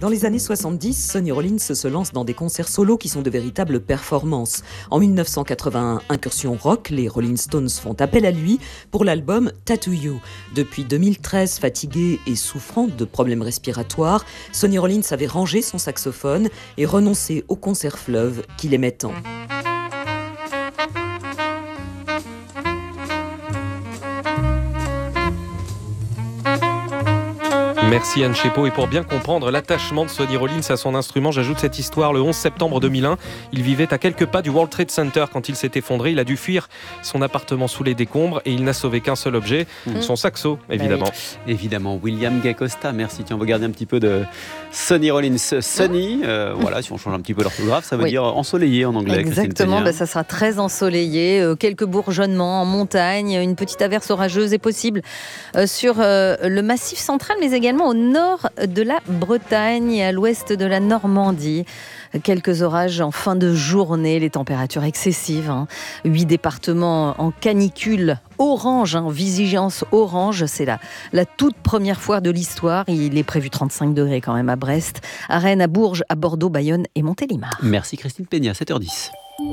Dans les années 70, Sonny Rollins se lance dans des concerts solos qui sont de véritables performances. En 1981, incursion rock, les Rolling Stones font appel à lui pour l'album Tattoo You. Depuis 2013, fatigué et souffrant de problèmes respiratoires, Sonny Rollins avait rangé son saxophone et renoncé au concert fleuve qu'il aimait tant. Merci Anne Chepeau. Et pour bien comprendre l'attachement de Sonny Rollins à son instrument, j'ajoute cette histoire. Le 11 septembre 2001, il vivait à quelques pas du World Trade Center quand il s'est effondré. Il a dû fuir son appartement sous les décombres et il n'a sauvé qu'un seul objet, son saxo, évidemment. Évidemment, William Gacosta, merci. Tiens, on va garder un petit peu de Sonny Rollins. Sonny, voilà, si on change un petit peu l'orthographe, ça veut dire ensoleillé en anglais. Exactement, ça sera très ensoleillé. Quelques bourgeonnements en montagne, une petite averse orageuse est possible sur le Massif central, mais également au nord de la Bretagne et à l'ouest de la Normandie. Quelques orages en fin de journée, les températures excessives. 8 départements en canicule orange, vigilance orange. C'est la toute première fois de l'histoire. Il est prévu 35 degrés quand même à Brest, à Rennes, à Bourges, à Bordeaux, Bayonne et Montélimar. Merci Christine Peña, 7h10.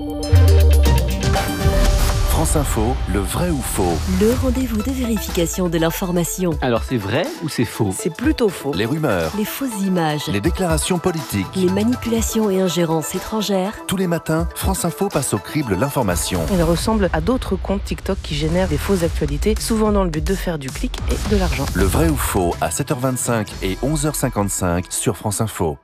France Info, le vrai ou faux? Le rendez-vous de vérification de l'information. Alors c'est vrai ou c'est faux? C'est plutôt faux. Les rumeurs, Les fausses images, les déclarations politiques. les manipulations et ingérences étrangères. Tous les matins, France Info passe au crible l'information. Elle ressemble à d'autres comptes TikTok qui génèrent des fausses actualités, souvent dans le but de faire du clic et de l'argent. Le vrai ou faux à 7h25 et 11h55 sur France Info.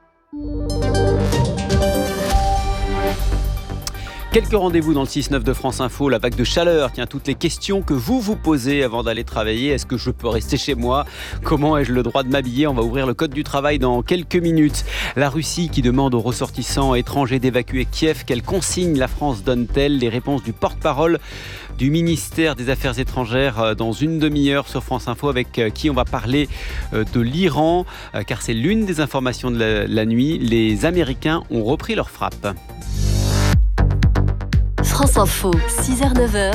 Quelques rendez-vous dans le 6-9 de France Info, la vague de chaleur. Tiens, toutes les questions que vous vous posez avant d'aller travailler. Est-ce que je peux rester chez moi? Comment ai-je le droit de m'habiller? On va ouvrir le code du travail dans quelques minutes. La Russie qui demande aux ressortissants étrangers d'évacuer Kiev. Quelles consignes la France donne-t-elle? Les réponses du porte-parole du ministère des Affaires étrangères dans une demi-heure sur France Info, avec qui on va parler de l'Iran, car c'est l'une des informations de la nuit. Les Américains ont repris leur frappe. France Info, 6h-9h,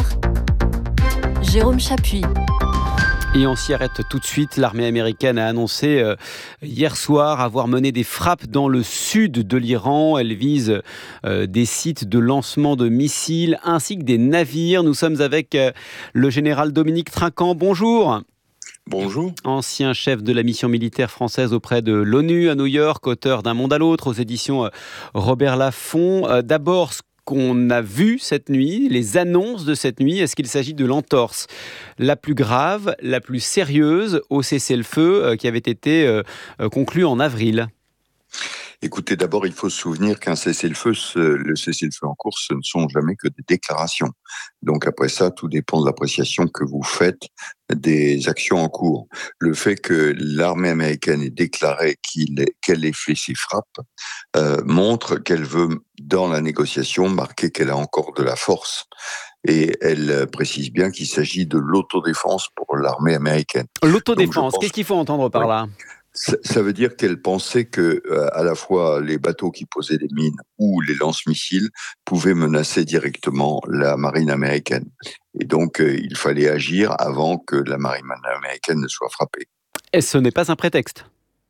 Jérôme Chapuis. Et on s'y arrête tout de suite. L'armée américaine a annoncé hier soir avoir mené des frappes dans le sud de l'Iran. Elle vise des sites de lancement de missiles ainsi que des navires. Nous sommes avec le général Dominique Trinquant. Bonjour. Bonjour. Ancien chef de la mission militaire française auprès de l'ONU à New York, auteur d'Un monde à l'autre aux éditions Robert Laffont. D'abord, qu'on a vu cette nuit, les annonces de cette nuit, est-ce qu'il s'agit de l'entorse la plus grave, la plus sérieuse au cessez-le-feu qui avait été conclu en avril? Écoutez, d'abord, il faut se souvenir qu'un cessez-le-feu, le cessez-le-feu en cours, ce ne sont jamais que des déclarations. Donc après ça, tout dépend de l'appréciation que vous faites des actions en cours. Le fait que l'armée américaine ait déclaré qu'elle ait fait ses frappes montre qu'elle veut, dans la négociation, marquer qu'elle a encore de la force. Et elle précise bien qu'il s'agit de l'autodéfense pour l'armée américaine. L'autodéfense, qu'est-ce qu'il faut entendre par là? Ça veut dire qu'elle pensait que à la fois les bateaux qui posaient des mines ou les lance-missiles pouvaient menacer directement la marine américaine. Et donc, il fallait agir avant que la marine américaine ne soit frappée. Et ce n'est pas un prétexte?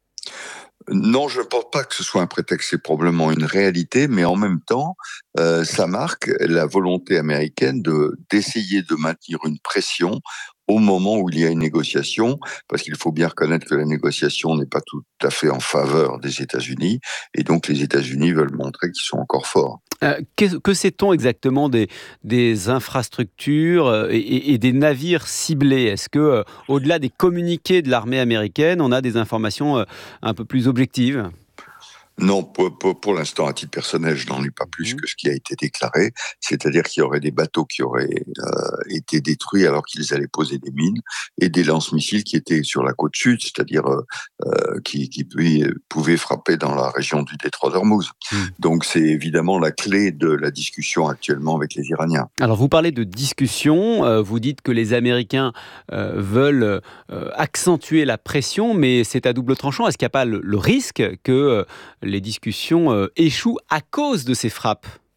Non, je ne pense pas que ce soit un prétexte, c'est probablement une réalité, mais en même temps, ça marque la volonté américaine d'essayer de maintenir une pression au moment où il y a une négociation, parce qu'il faut bien reconnaître que la négociation n'est pas tout à fait en faveur des États-Unis, et donc les États-Unis veulent montrer qu'ils sont encore forts. Que sait-on exactement des infrastructures et des navires ciblés? Est-ce que, au-delà des communiqués de l'armée américaine, on a des informations un peu plus objectives? Non, pour l'instant, à titre personnel, je n'en ai pas plus que ce qui a été déclaré. C'est-à-dire qu'il y aurait des bateaux qui auraient été détruits alors qu'ils allaient poser des mines, et des lance-missiles qui étaient sur la côte sud, c'est-à-dire qui pouvaient frapper dans la région du détroit d'Ormuz. Donc c'est évidemment la clé de la discussion actuellement avec les Iraniens. Alors vous parlez de discussion, vous dites que les Américains veulent accentuer la pression, mais c'est à double tranchant. Est-ce qu'il n'y a pas le risque que les discussions échouent à cause de ces frappes?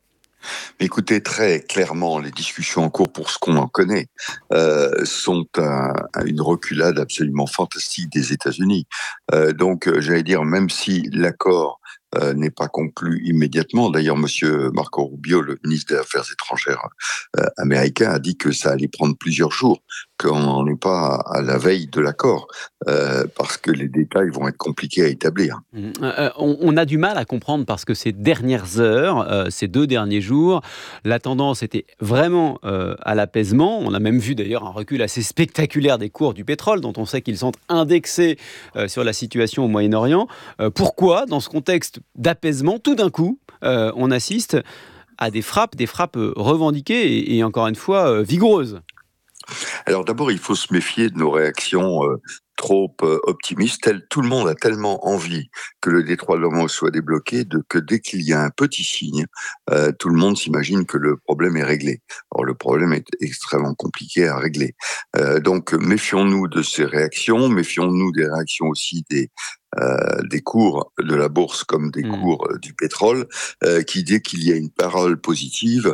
Écoutez, très clairement, les discussions en cours, pour ce qu'on en connaît, sont une reculade absolument fantastique des États-Unis. Donc, j'allais dire, même si l'accord n'est pas conclu immédiatement. D'ailleurs, Monsieur Marco Rubio, le ministre des Affaires étrangères américain, a dit que ça allait prendre plusieurs jours, qu'on n'est pas à la veille de l'accord, parce que les détails vont être compliqués à établir. On a du mal à comprendre parce que ces dernières heures, ces 2 derniers jours, la tendance était vraiment à l'apaisement. On a même vu d'ailleurs un recul assez spectaculaire des cours du pétrole, dont on sait qu'ils sont indexés sur la situation au Moyen-Orient. Pourquoi, dans ce contexte d'apaisement, tout d'un coup, on assiste à des frappes revendiquées et encore une fois vigoureuses? Alors d'abord, il faut se méfier de nos réactions trop optimistes. Tout le monde a tellement envie que le détroit d'Ormuz soit débloqué que dès qu'il y a un petit signe, tout le monde s'imagine que le problème est réglé. Or, le problème est extrêmement compliqué à régler. Donc, méfions-nous de ces réactions, méfions-nous des réactions aussi des cours de la bourse comme des cours du pétrole, qui, dès qu'il y a une parole positive,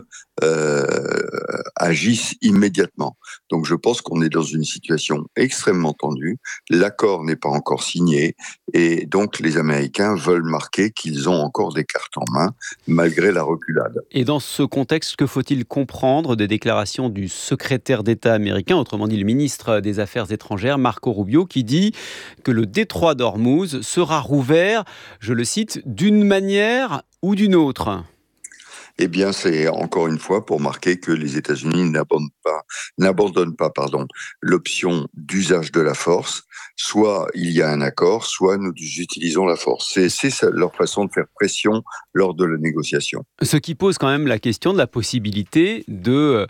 agissent immédiatement. Donc je pense qu'on est dans une situation extrêmement tendue, l'accord n'est pas encore signé, et donc les Américains veulent marquer qu'ils ont encore des cartes en main, malgré la reculade. Et dans ce contexte, que faut-il comprendre des déclarations du secrétaire d'État américain, autrement dit le ministre des Affaires étrangères, Marco Rubio, qui dit que le détroit d'Ormuz sera rouvert, je le cite, d'une manière ou d'une autre? Eh bien, c'est encore une fois pour marquer que les États-Unis n'abandonnent pas l'option d'usage de la force. Soit il y a un accord, soit nous utilisons la force. C'est leur façon de faire pression lors de la négociation. Ce qui pose quand même la question de la possibilité d'en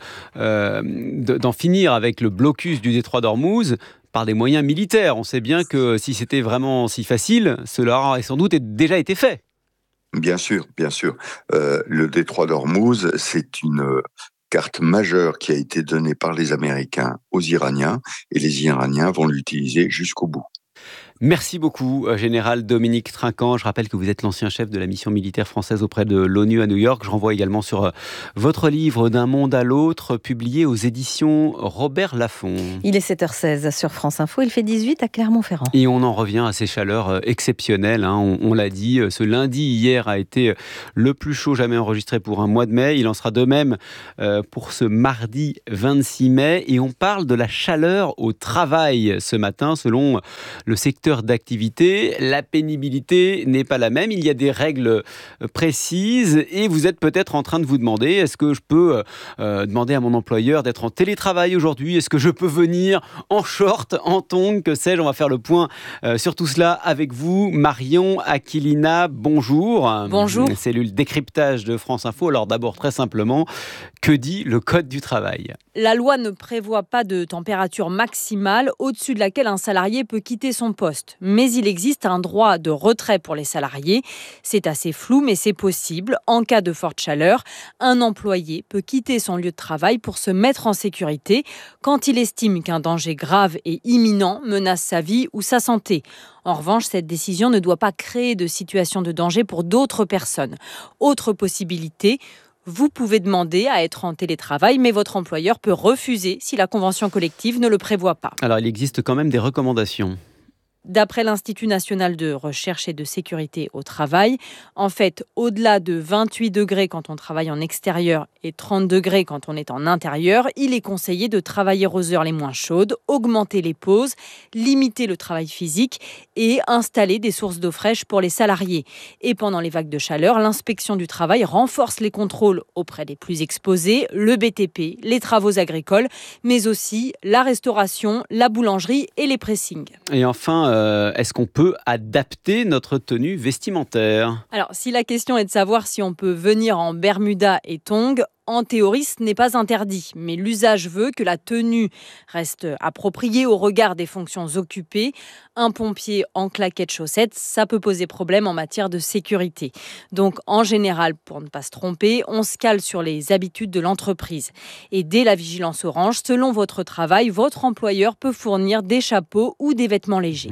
finir avec le blocus du détroit d'Ormuz par des moyens militaires. On sait bien que si c'était vraiment si facile, cela aurait sans doute déjà été fait. Bien sûr, bien sûr. Le détroit d'Ormuz, c'est une carte majeure qui a été donnée par les Américains aux Iraniens, et les Iraniens vont l'utiliser jusqu'au bout. Merci beaucoup, Général Dominique Trinquant. Je rappelle que vous êtes l'ancien chef de la mission militaire française auprès de l'ONU à New York. Je renvoie également sur votre livre « D'un monde à l'autre », publié aux éditions Robert Laffont. Il est 7h16 sur France Info, il fait 18 à Clermont-Ferrand. Et on en revient à ces chaleurs exceptionnelles. On l'a dit, ce lundi, hier, a été le plus chaud jamais enregistré pour un mois de mai. Il en sera de même pour ce mardi 26 mai. Et on parle de la chaleur au travail ce matin, selon le secteur d'activité. La pénibilité n'est pas la même. Il y a des règles précises et vous êtes peut-être en train de vous demander, est-ce que je peux demander à mon employeur d'être en télétravail aujourd'hui? Est-ce que je peux venir en short, en tongs, que sais-je? On va faire le point sur tout cela avec vous. Marion Aquilina, bonjour. Bonjour. Cellule décryptage de France Info. Alors d'abord, très simplement, que dit le Code du travail? La loi ne prévoit pas de température maximale au-dessus de laquelle un salarié peut quitter son poste. Mais il existe un droit de retrait pour les salariés. C'est assez flou, mais c'est possible. En cas de forte chaleur, un employé peut quitter son lieu de travail pour se mettre en sécurité quand il estime qu'un danger grave et imminent menace sa vie ou sa santé. En revanche, cette décision ne doit pas créer de situation de danger pour d'autres personnes. Autre possibilité, vous pouvez demander à être en télétravail, mais votre employeur peut refuser si la convention collective ne le prévoit pas. Alors, il existe quand même des recommandations. D'après l'Institut national de recherche et de sécurité au travail, en fait, au-delà de 28 degrés quand on travaille en extérieur et 30 degrés quand on est en intérieur, il est conseillé de travailler aux heures les moins chaudes, augmenter les pauses, limiter le travail physique et installer des sources d'eau fraîche pour les salariés. Et pendant les vagues de chaleur, l'inspection du travail renforce les contrôles auprès des plus exposés, le BTP, les travaux agricoles, mais aussi la restauration, la boulangerie et les pressings. Et enfin, est-ce qu'on peut adapter notre tenue vestimentaire? Alors, si la question est de savoir si on peut venir en bermuda et tongs, en théorie, ce n'est pas interdit, mais l'usage veut que la tenue reste appropriée au regard des fonctions occupées. Un pompier en claquettes chaussettes, ça peut poser problème en matière de sécurité. Donc, en général, pour ne pas se tromper, on se cale sur les habitudes de l'entreprise. Et dès la vigilance orange, selon votre travail, votre employeur peut fournir des chapeaux ou des vêtements légers.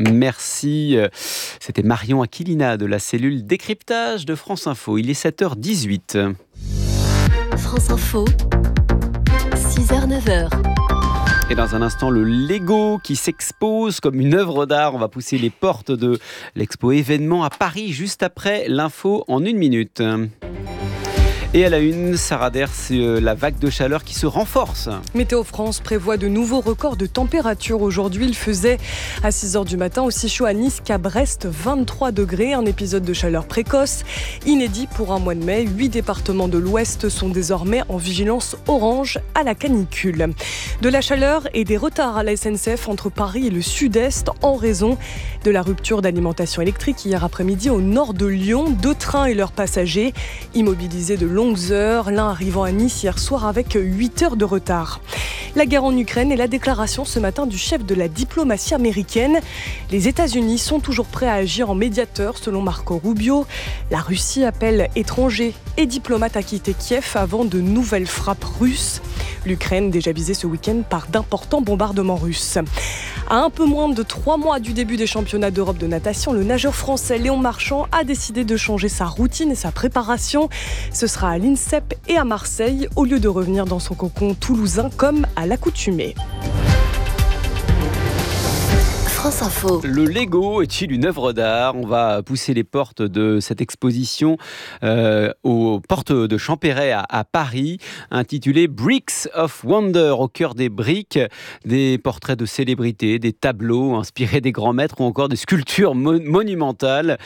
Merci. C'était Marion Aquilina de la cellule décryptage de France Info. Il est 7h18. France Info, 6h-9h. Et dans un instant, le Lego qui s'expose comme une œuvre d'art. On va pousser les portes de l'expo événement à Paris juste après l'info en 1 minute. Et à la une, Sarah Der, c'est la vague de chaleur qui se renforce. Météo France prévoit de nouveaux records de température. Aujourd'hui, il faisait à 6h du matin aussi chaud à Nice qu'à Brest, 23 degrés. Un épisode de chaleur précoce, inédit pour un mois de mai. 8 départements de l'Ouest sont désormais en vigilance orange à la canicule. De la chaleur et des retards à la SNCF entre Paris et le Sud-Est en raison de la rupture d'alimentation électrique hier après-midi au nord de Lyon. 2 trains et leurs passagers immobilisés de longues heures, l'un arrivant à Nice hier soir avec 8 heures de retard. La guerre en Ukraine et la déclaration ce matin du chef de la diplomatie américaine. Les États-Unis sont toujours prêts à agir en médiateur selon Marco Rubio. La Russie appelle étrangers et diplomates à quitter Kiev avant de nouvelles frappes russes. L'Ukraine déjà visée ce week-end par d'importants bombardements russes. À un peu moins de 3 mois du début des championnats d'Europe de natation, le nageur français Léon Marchand a décidé de changer sa routine et sa préparation. Ce sera à l'INSEP et à Marseille, au lieu de revenir dans son cocon toulousain comme à l'accoutumée. France Info. Le Lego est-il une œuvre d'art ? On va pousser les portes de cette exposition aux portes de Champéret à Paris, intitulée Bricks of Wonder, au cœur des briques, des portraits de célébrités, des tableaux inspirés des grands maîtres ou encore des sculptures monumentales.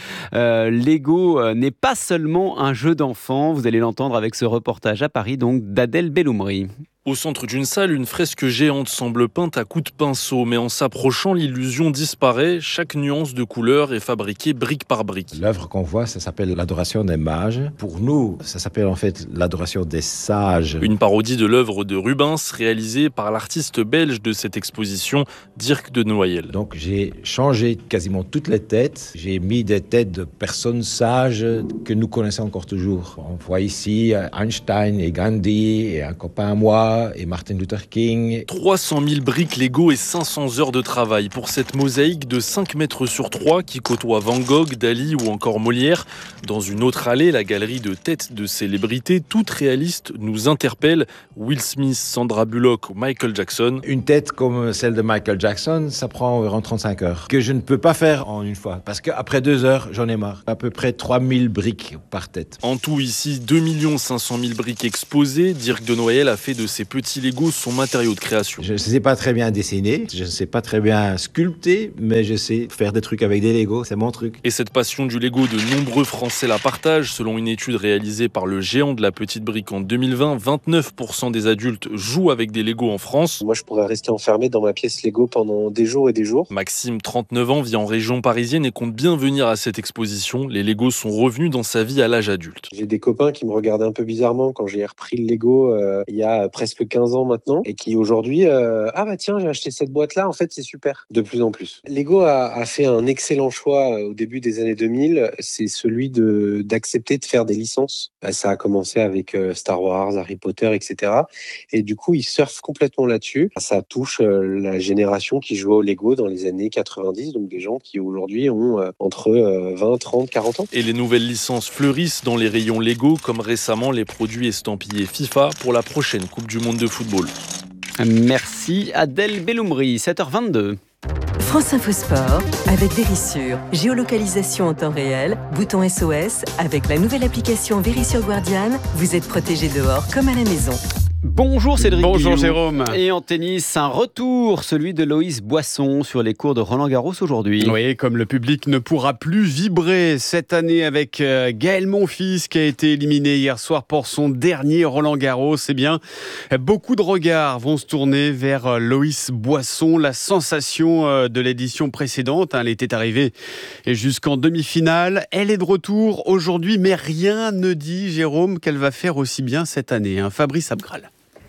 Lego n'est pas seulement un jeu d'enfant, vous allez l'entendre avec ce reportage à Paris donc d'Adèle Belloumri. Au centre d'une salle, une fresque géante semble peinte à coups de pinceau, mais en s'approchant, l'illusion disparaît. Chaque nuance de couleur est fabriquée brique par brique. L'œuvre qu'on voit, ça s'appelle l'adoration des mages. Pour nous, ça s'appelle en fait l'adoration des sages. Une parodie de l'œuvre de Rubens, réalisée par l'artiste belge de cette exposition, Dirk de Noël. Donc j'ai changé quasiment toutes les têtes. J'ai mis des têtes de personnes sages que nous connaissons encore toujours. On voit ici Einstein et Gandhi et un copain à moi, et Martin Luther King. 300 000 briques Lego et 500 heures de travail pour cette mosaïque de 5 mètres sur 3 qui côtoie Van Gogh, Dali ou encore Molière. Dans une autre allée, la galerie de têtes de célébrités, toutes réalistes, nous interpelle. Will Smith, Sandra Bullock ou Michael Jackson. Une tête comme celle de Michael Jackson, ça prend environ 35 heures. Que je ne peux pas faire en une fois, parce qu'après 2 heures, j'en ai marre. À peu près 3000 briques par tête. En tout, ici, 2 500 000 briques exposées. Dirk de Noël a fait de ces petits Legos son matériau de création. Je ne sais pas très bien dessiner, je ne sais pas très bien sculpter, mais je sais faire des trucs avec des Legos, c'est mon truc. Et cette passion du Lego, de nombreux Français la partagent. Selon une étude réalisée par le géant de la petite brique en 2020, 29% des adultes jouent avec des Legos en France. Moi, je pourrais rester enfermé dans ma pièce Lego pendant des jours et des jours. Maxime, 39 ans, vit en région parisienne et compte bien venir à cette exposition. Les Legos sont revenus dans sa vie à l'âge adulte. J'ai des copains qui me regardaient un peu bizarrement quand j'ai repris le Lego il y a presque 15 ans maintenant et qui aujourd'hui ah bah tiens, j'ai acheté cette boîte là, en fait c'est super. De plus en plus Lego a fait un excellent choix au début des années 2000, c'est celui d'accepter de faire des licences. Ça a commencé avec Star Wars, Harry Potter, etc. et du coup ils surfent complètement là-dessus. Ça touche la génération qui jouait au Lego dans les années 90, donc des gens qui aujourd'hui ont entre 20, 30, 40 ans. Et les nouvelles licences fleurissent dans les rayons Lego, comme récemment les produits estampillés FIFA pour la prochaine Coupe du Monde de football. Merci Adèle Belloumri, 7h22. France Info Sport avec Vérissure. Géolocalisation en temps réel, bouton SOS. Avec la nouvelle application Vérissure Guardian, vous êtes protégé dehors comme à la maison. Bonjour Cédric. Bonjour Guillou. Jérôme. Et en tennis, un retour, celui de Loïs Boisson sur les cours de Roland-Garros aujourd'hui. Oui, comme le public ne pourra plus vibrer cette année avec Gaël Monfils qui a été éliminé hier soir pour son dernier Roland-Garros, eh bien, beaucoup de regards vont se tourner vers Loïs Boisson, la sensation de l'édition précédente. Elle était arrivée jusqu'en demi-finale. Elle est de retour aujourd'hui, mais rien ne dit, Jérôme, qu'elle va faire aussi bien cette année. Fabrice Abgral.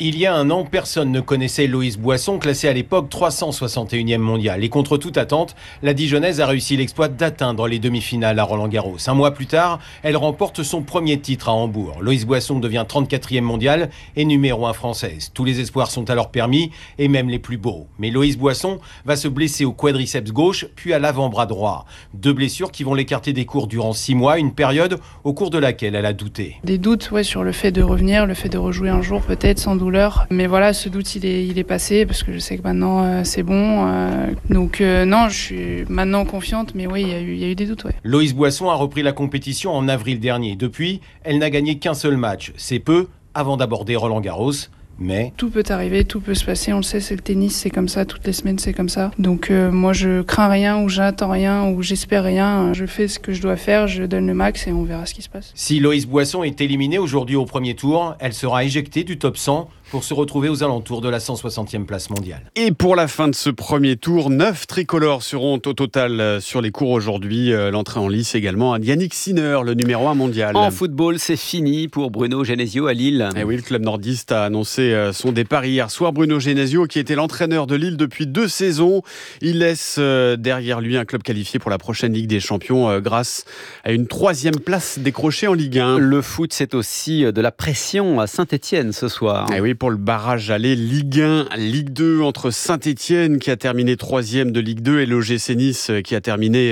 Il y a un an, personne ne connaissait Loïs Boisson, classée à l'époque 361e mondial. Et contre toute attente, la Dijonnaise a réussi l'exploit d'atteindre les demi-finales à Roland-Garros. Un mois plus tard, elle remporte son premier titre à Hambourg. Loïs Boisson devient 34e mondial et numéro 1 française. Tous les espoirs sont alors permis, et même les plus beaux. Mais Loïs Boisson va se blesser au quadriceps gauche, puis à l'avant-bras droit. 2 blessures qui vont l'écarter des cours durant 6 mois, une période au cours de laquelle elle a douté. Des doutes sur le fait de revenir, le fait de rejouer un jour peut-être sans douleur. Mais voilà, ce doute il est passé parce que je sais que maintenant c'est bon. Donc non, je suis maintenant confiante, mais oui, il y a eu des doutes. Ouais. Loïs Boisson a repris la compétition en avril dernier. Depuis, elle n'a gagné qu'un seul match. C'est peu avant d'aborder Roland-Garros. Mais tout peut arriver, tout peut se passer, on le sait, c'est le tennis, c'est comme ça, toutes les semaines c'est comme ça. Donc moi je crains rien, ou j'attends rien, ou j'espère rien, je fais ce que je dois faire, je donne le max et on verra ce qui se passe. Si Loïs Boisson est éliminée aujourd'hui au premier tour, elle sera éjectée du top 100 pour se retrouver aux alentours de la 160e place mondiale. Et pour la fin de ce premier tour, 9 tricolores seront au total sur les cours aujourd'hui. L'entrée en lice également à Yannick Sinner, le numéro 1 mondial. En football, c'est fini pour Bruno Genesio à Lille. Et oui, le club nordiste a annoncé son départ hier soir. Bruno Genesio, qui était l'entraîneur de Lille depuis 2 saisons, il laisse derrière lui un club qualifié pour la prochaine Ligue des Champions grâce à une 3e place décrochée en Ligue 1. Le foot, c'est aussi de la pression à Saint-Etienne ce soir. Et oui, pour le barrage aller Ligue 1, Ligue 2 entre Saint-Etienne qui a terminé 3e de Ligue 2 et l'OGC Nice qui a terminé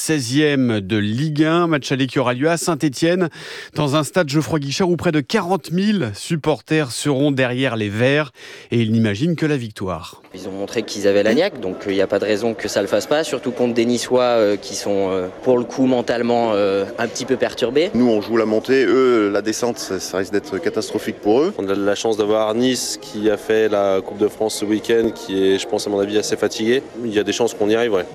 16e de Ligue 1. Match aller qui aura lieu à Saint-Etienne dans un stade Geoffroy Guichard où près de 40 000 supporters seront derrière les Verts et ils n'imaginent que la victoire. Ils ont montré qu'ils avaient la niaque, donc il n'y a pas de raison que ça ne le fasse pas, surtout contre des Niçois qui sont pour le coup mentalement un petit peu perturbés. Nous on joue la montée, eux la descente ça risque d'être catastrophique pour eux. On a la chance d'avoir Nice qui a fait la Coupe de France ce week-end, qui est je pense à mon avis assez fatigué. Il y a des chances qu'on y arrive, ouais.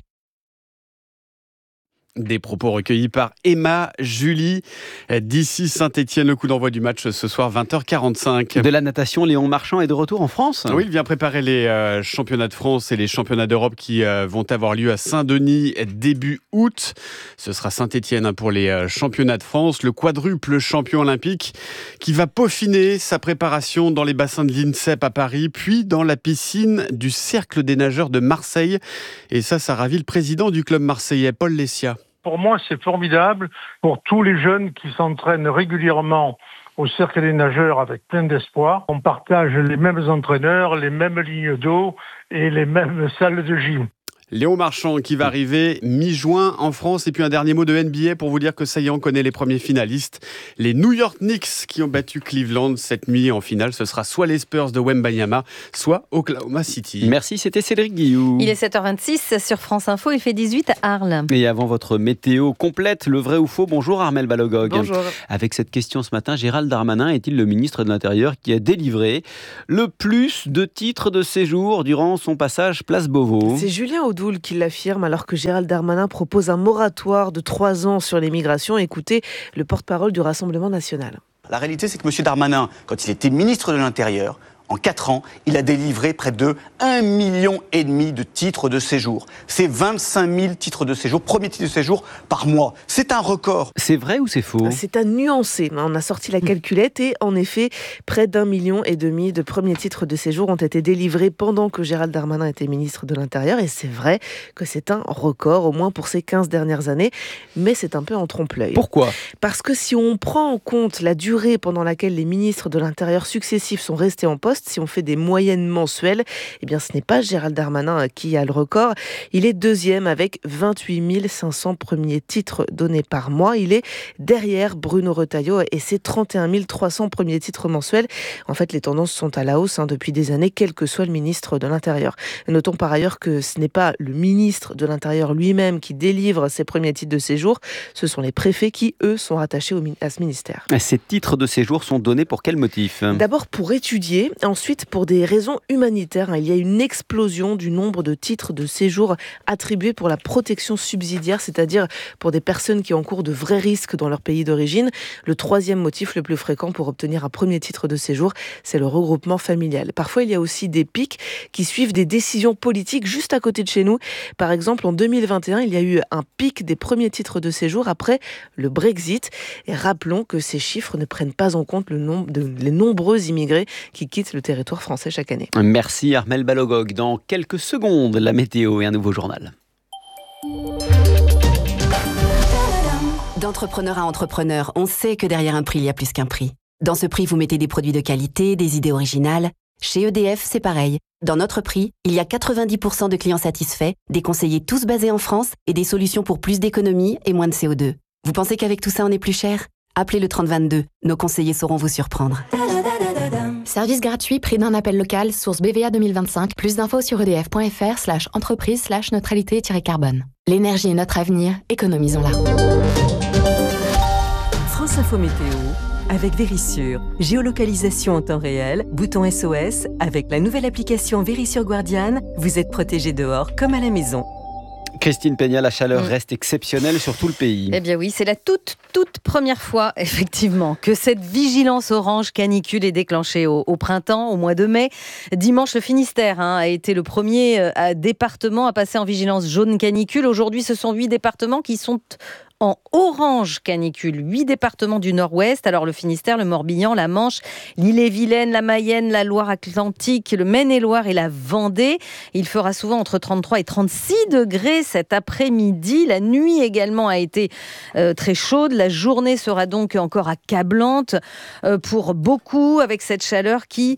Des propos recueillis par Emma Julie d'ici Saint-Etienne. Le coup d'envoi du match ce soir 20h45. De la natation, Léon Marchand est de retour en France. Oui, il vient préparer les championnats de France et les championnats d'Europe qui vont avoir lieu à Saint-Denis début août. Ce sera Saint-Etienne pour les championnats de France. Le quadruple champion olympique qui va peaufiner sa préparation dans les bassins de l'INSEP à Paris, puis dans la piscine du Cercle des nageurs de Marseille. Et ça ravit le président du club marseillais, Paul Lessia. Pour moi, c'est formidable pour tous les jeunes qui s'entraînent régulièrement au Cercle des nageurs avec plein d'espoir. On partage les mêmes entraîneurs, les mêmes lignes d'eau et les mêmes salles de gym. Léon Marchand qui va arriver mi-juin en France. Et puis un dernier mot de NBA pour vous dire que ça y est, on connaît les premiers finalistes. Les New York Knicks qui ont battu Cleveland cette nuit en finale. Ce sera soit les Spurs de Wembanyama, soit Oklahoma City. Merci, c'était Cédric Guillou. Il est 7h26 sur France Info, il fait 18 à Arles. Et avant votre météo complète, le vrai ou faux, bonjour Armelle Balogog. Bonjour. Avec cette question ce matin, Gérald Darmanin est-il le ministre de l'Intérieur qui a délivré le plus de titres de séjour durant son passage place Beauvau? C'est Julien Audoul qui l'affirme alors que Gérald Darmanin propose un moratoire de 3 ans sur l'immigration. Écoutez le porte-parole du Rassemblement national. La réalité, c'est que M. Darmanin, quand il était ministre de l'Intérieur, en 4 ans, il a délivré près de 1,5 million de titres de séjour. C'est 25 000 titres de séjour, premier titre de séjour par mois. C'est un record. C'est vrai ou c'est faux? C'est à nuancer. On a sorti la calculette et en effet, près d'1,5 million de premiers titres de séjour ont été délivrés pendant que Gérald Darmanin était ministre de l'Intérieur. Et c'est vrai que c'est un record, au moins pour ces 15 dernières années. Mais c'est un peu en trompe-l'œil. Pourquoi? Parce que si on prend en compte la durée pendant laquelle les ministres de l'Intérieur successifs sont restés en poste, si on fait des moyennes mensuelles, eh bien ce n'est pas Gérald Darmanin qui a le record. Il est deuxième avec 28 500 premiers titres donnés par mois. Il est derrière Bruno Retailleau et ses 31 300 premiers titres mensuels. En fait, les tendances sont à la hausse depuis des années, quel que soit le ministre de l'Intérieur. Notons par ailleurs que ce n'est pas le ministre de l'Intérieur lui-même qui délivre ses premiers titres de séjour. Ce sont les préfets qui, eux, sont rattachés à ce ministère. Ces titres de séjour sont donnés pour quel motif? D'abord pour étudier, ensuite pour des raisons humanitaires. Il y a une explosion du nombre de titres de séjour attribués pour la protection subsidiaire, c'est-à-dire pour des personnes qui encourent de vrais risques dans leur pays d'origine. Le troisième motif le plus fréquent pour obtenir un premier titre de séjour, c'est le regroupement familial. Parfois, il y a aussi des pics qui suivent des décisions politiques juste à côté de chez nous. Par exemple, en 2021, il y a eu un pic des premiers titres de séjour après le Brexit. Et rappelons que ces chiffres ne prennent pas en compte les nombreux immigrés qui quittent le territoire français chaque année. Merci Armelle Balogog. Dans quelques secondes, la météo et un nouveau journal. D'entrepreneur à entrepreneur, on sait que derrière un prix, il y a plus qu'un prix. Dans ce prix, vous mettez des produits de qualité, des idées originales. Chez EDF, c'est pareil. Dans notre prix, il y a 90% de clients satisfaits, des conseillers tous basés en France et des solutions pour plus d'économies et moins de CO2. Vous pensez qu'avec tout ça, on est plus cher ? Appelez le 3022. Nos conseillers sauront vous surprendre. Service gratuit, prix d'un appel local, source BVA 2025. Plus d'infos sur edf.fr/entreprise/neutralité-carbone. L'énergie est notre avenir, économisons-la. France Info Météo avec Vérissure. Géolocalisation en temps réel, bouton SOS. Avec la nouvelle application Vérissure Guardian, vous êtes protégé dehors comme à la maison. Christine Peña, la chaleur reste exceptionnelle sur tout le pays. Eh bien oui, c'est la toute première fois, effectivement, que cette vigilance orange canicule est déclenchée au printemps, au mois de mai. Dimanche, le Finistère a été le premier département à passer en vigilance jaune canicule. Aujourd'hui, ce sont 8 départements qui sont en orange canicule. 8 départements du Nord-Ouest, alors le Finistère, le Morbihan, la Manche, l'Ille-et-Vilaine, la Mayenne, la Loire-Atlantique, le Maine-et-Loire et la Vendée. Il fera souvent entre 33 et 36 degrés cet après-midi. La nuit également a été très chaude. La journée sera donc encore accablante pour beaucoup avec cette chaleur qui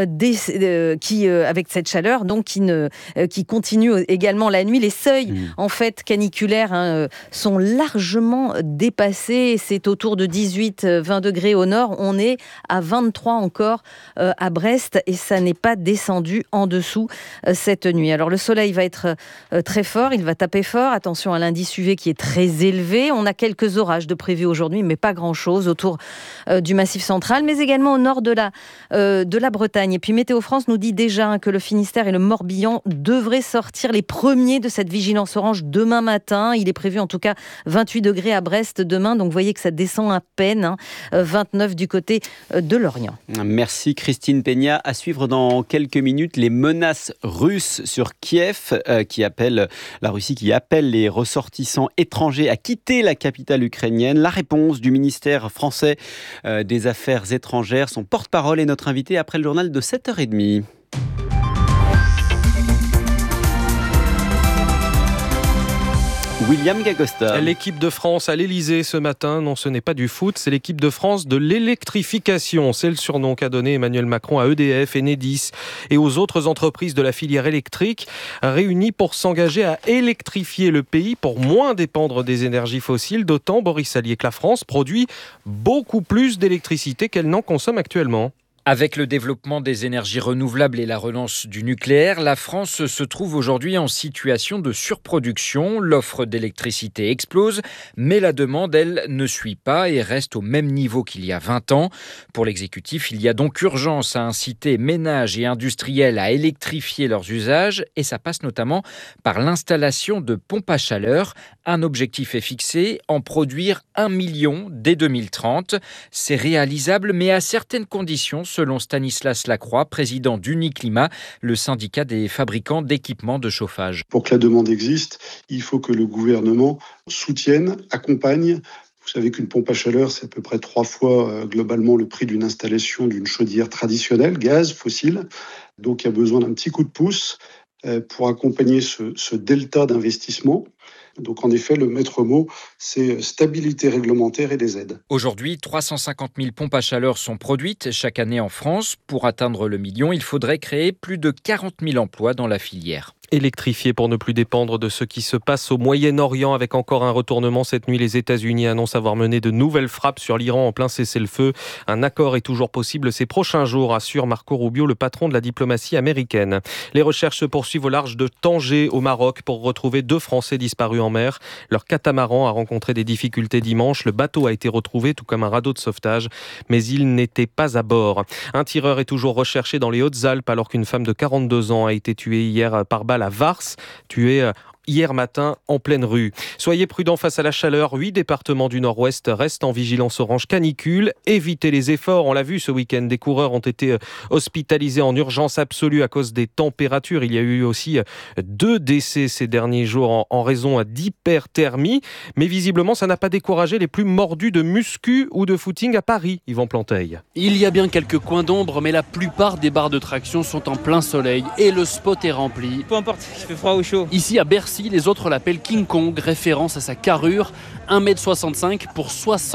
continue également la nuit. Les seuils en fait caniculaires sont largement dépassé. C'est autour de 18-20 degrés au nord. On est à 23 encore à Brest et ça n'est pas descendu en dessous cette nuit. Alors le soleil va être très fort, il va taper fort. Attention à l'indice UV qui est très élevé. On a quelques orages de prévus aujourd'hui, mais pas grand-chose autour du Massif central, mais également au nord de la Bretagne. Et puis Météo France nous dit déjà que le Finistère et le Morbihan devraient sortir les premiers de cette vigilance orange demain matin. Il est prévu en tout cas 28 degrés à Brest demain, donc vous voyez que ça descend à peine, 29 du côté de l'Orient. Merci Christine Peña. À suivre dans quelques minutes, les menaces russes sur Kiev, la Russie qui appelle les ressortissants étrangers à quitter la capitale ukrainienne. La réponse du ministère français des Affaires étrangères, son porte-parole est notre invité après le journal de 7h30. William Gagosta. L'équipe de France à l'Elysée ce matin, non, ce n'est pas du foot, c'est l'équipe de France de l'électrification. C'est le surnom qu'a donné Emmanuel Macron à EDF, Enedis et aux autres entreprises de la filière électrique, réunies pour s'engager à électrifier le pays pour moins dépendre des énergies fossiles, d'autant, Boris Allier, que la France produit beaucoup plus d'électricité qu'elle n'en consomme actuellement. Avec le développement des énergies renouvelables et la relance du nucléaire, la France se trouve aujourd'hui en situation de surproduction. L'offre d'électricité explose, mais la demande, elle, ne suit pas et reste au même niveau qu'il y a 20 ans. Pour l'exécutif, il y a donc urgence à inciter ménages et industriels à électrifier leurs usages et ça passe notamment par l'installation de pompes à chaleur. Un objectif est fixé, en produire 1 million dès 2030. C'est réalisable, mais à certaines conditions, selon Stanislas Lacroix, président d'Uniclimat, le syndicat des fabricants d'équipements de chauffage. Pour que la demande existe, il faut que le gouvernement soutienne, accompagne. Vous savez qu'une pompe à chaleur, c'est à peu près 3 fois globalement le prix d'une installation d'une chaudière traditionnelle, gaz, fossile. Donc il y a besoin d'un petit coup de pouce pour accompagner ce delta d'investissement. Donc en effet, le maître mot, c'est stabilité réglementaire et des aides. Aujourd'hui, 350 000 pompes à chaleur sont produites chaque année en France. Pour atteindre le million, il faudrait créer plus de 40 000 emplois dans la filière. Électrifié pour ne plus dépendre de ce qui se passe au Moyen-Orient avec encore un retournement. Cette nuit, les États-Unis annoncent avoir mené de nouvelles frappes sur l'Iran en plein cessez-le-feu. Un accord est toujours possible ces prochains jours, assure Marco Rubio, le patron de la diplomatie américaine. Les recherches se poursuivent au large de Tanger, au Maroc, pour retrouver 2 Français disparus en mer. Leur catamaran a rencontré des difficultés dimanche. Le bateau a été retrouvé, tout comme un radeau de sauvetage, mais il n'était pas à bord. Un tireur est toujours recherché dans les Hautes-Alpes, alors qu'une femme de 42 ans a été tuée hier par balle à Vars, tuée hier matin en pleine rue. Soyez prudents face à la chaleur. 8 départements du nord-ouest restent en vigilance orange canicule. Évitez les efforts. On l'a vu ce week-end, des coureurs ont été hospitalisés en urgence absolue à cause des températures. Il y a eu aussi 2 décès ces derniers jours en raison d'hyperthermie. Mais visiblement, ça n'a pas découragé les plus mordus de muscu ou de footing à Paris, Yvan Planteil. Il y a bien quelques coins d'ombre, mais la plupart des barres de traction sont en plein soleil et le spot est rempli. Peu importe, il fait froid ou chaud. Ici à Bercy, les autres l'appellent King Kong, référence à sa carrure, 1m65 pour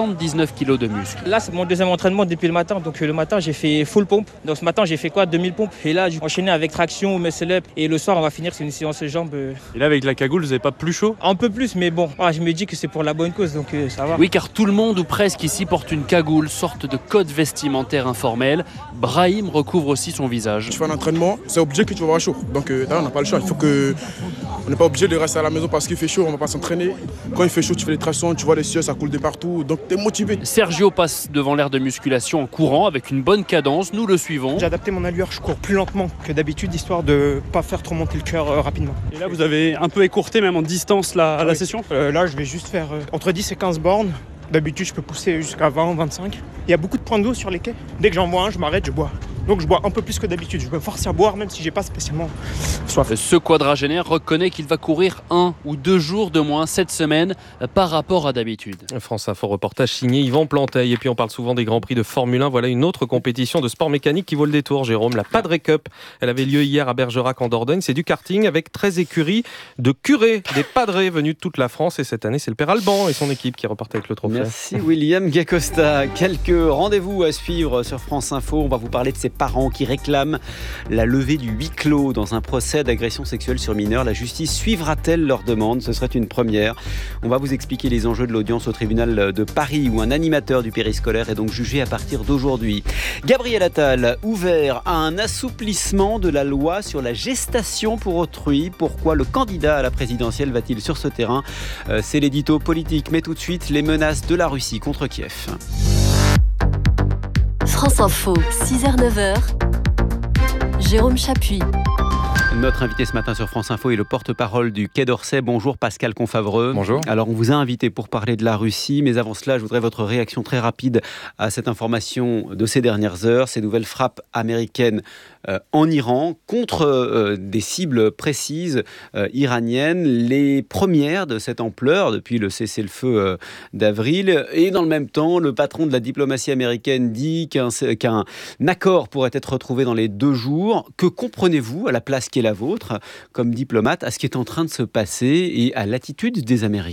79 kg de muscles. Là, c'est mon deuxième entraînement depuis le matin. Donc le matin, j'ai fait full pompe. Donc ce matin, j'ai fait 2000 pompes. Et là, j'ai enchaîné avec traction, muscle up. Et le soir, on va finir sur une séance jambes. Et là, avec la cagoule, vous n'avez pas plus chaud ? Un peu plus, mais bon, je me dis que c'est pour la bonne cause, donc ça va. Oui, car tout le monde ou presque ici porte une cagoule, sorte de code vestimentaire informel. Brahim recouvre aussi son visage. Tu fais un entraînement, c'est obligé que tu vas avoir chaud. Donc là, on n'a pas le choix. Il faut que... On n'est pas obligé de rester à la maison parce qu'il fait chaud, on ne va pas s'entraîner. Quand il fait chaud, tu fais les tractions, tu vois les cieux, ça coule de partout, donc tu es motivé. Sergio passe devant l'aire de musculation en courant avec une bonne cadence, nous le suivons. J'ai adapté mon allure, je cours plus lentement que d'habitude, histoire de ne pas faire trop monter le cœur rapidement. Et là, vous avez un peu écourté même en distance la session ? Là, je vais juste faire entre 10 et 15 bornes. D'habitude, je peux pousser jusqu'à 20 ou 25. Il y a beaucoup de points d'eau sur les quais. Dès que j'en vois un, je m'arrête, je bois. Donc je bois un peu plus que d'habitude. Je me force à boire même si j'ai pas spécialement soif. Ce quadragénaire reconnaît qu'il va courir 1 ou 2 jours de moins cette semaine par rapport à d'habitude. France Info reportage signé Yvan Planteil. Et puis on parle souvent des Grands Prix de Formule 1. Voilà une autre compétition de sport mécanique qui vaut le détour, Jérôme. La Padre Cup. Elle avait lieu hier à Bergerac en Dordogne. C'est du karting avec 13 écuries de curés, des padres venus de toute la France. Et cette année, c'est le père Alban et son équipe qui repartent avec le trophée. Merci William Gacosta. Quelques rendez-vous à suivre sur France Info. On va vous parler de ces parents qui réclament la levée du huis clos dans un procès d'agression sexuelle sur mineurs. La justice suivra-t-elle leur demande ? Ce serait une première. On va vous expliquer les enjeux de l'audience au tribunal de Paris où un animateur du périscolaire est donc jugé à partir d'aujourd'hui. Gabriel Attal, ouvert à un assouplissement de la loi sur la gestation pour autrui. Pourquoi le candidat à la présidentielle va-t-il sur ce terrain ? C'est l'édito politique. Mais tout de suite, les menaces de la Russie contre Kiev. France Info, 6h-9h, Jérôme Chapuis. Notre invité ce matin sur France Info est le porte-parole du Quai d'Orsay. Bonjour Pascal Confavreux. Bonjour. Alors on vous a invité pour parler de la Russie, mais avant cela, je voudrais votre réaction très rapide à cette information de ces dernières heures, ces nouvelles frappes américaines en Iran contre des cibles précises iraniennes, les premières de cette ampleur depuis le cessez-le-feu d'avril. Et dans le même temps, le patron de la diplomatie américaine dit qu'un accord pourrait être retrouvé dans les 2 jours. Que comprenez-vous à la place qui est la vôtre, comme diplomate, à ce qui est en train de se passer et à l'attitude des Américains ?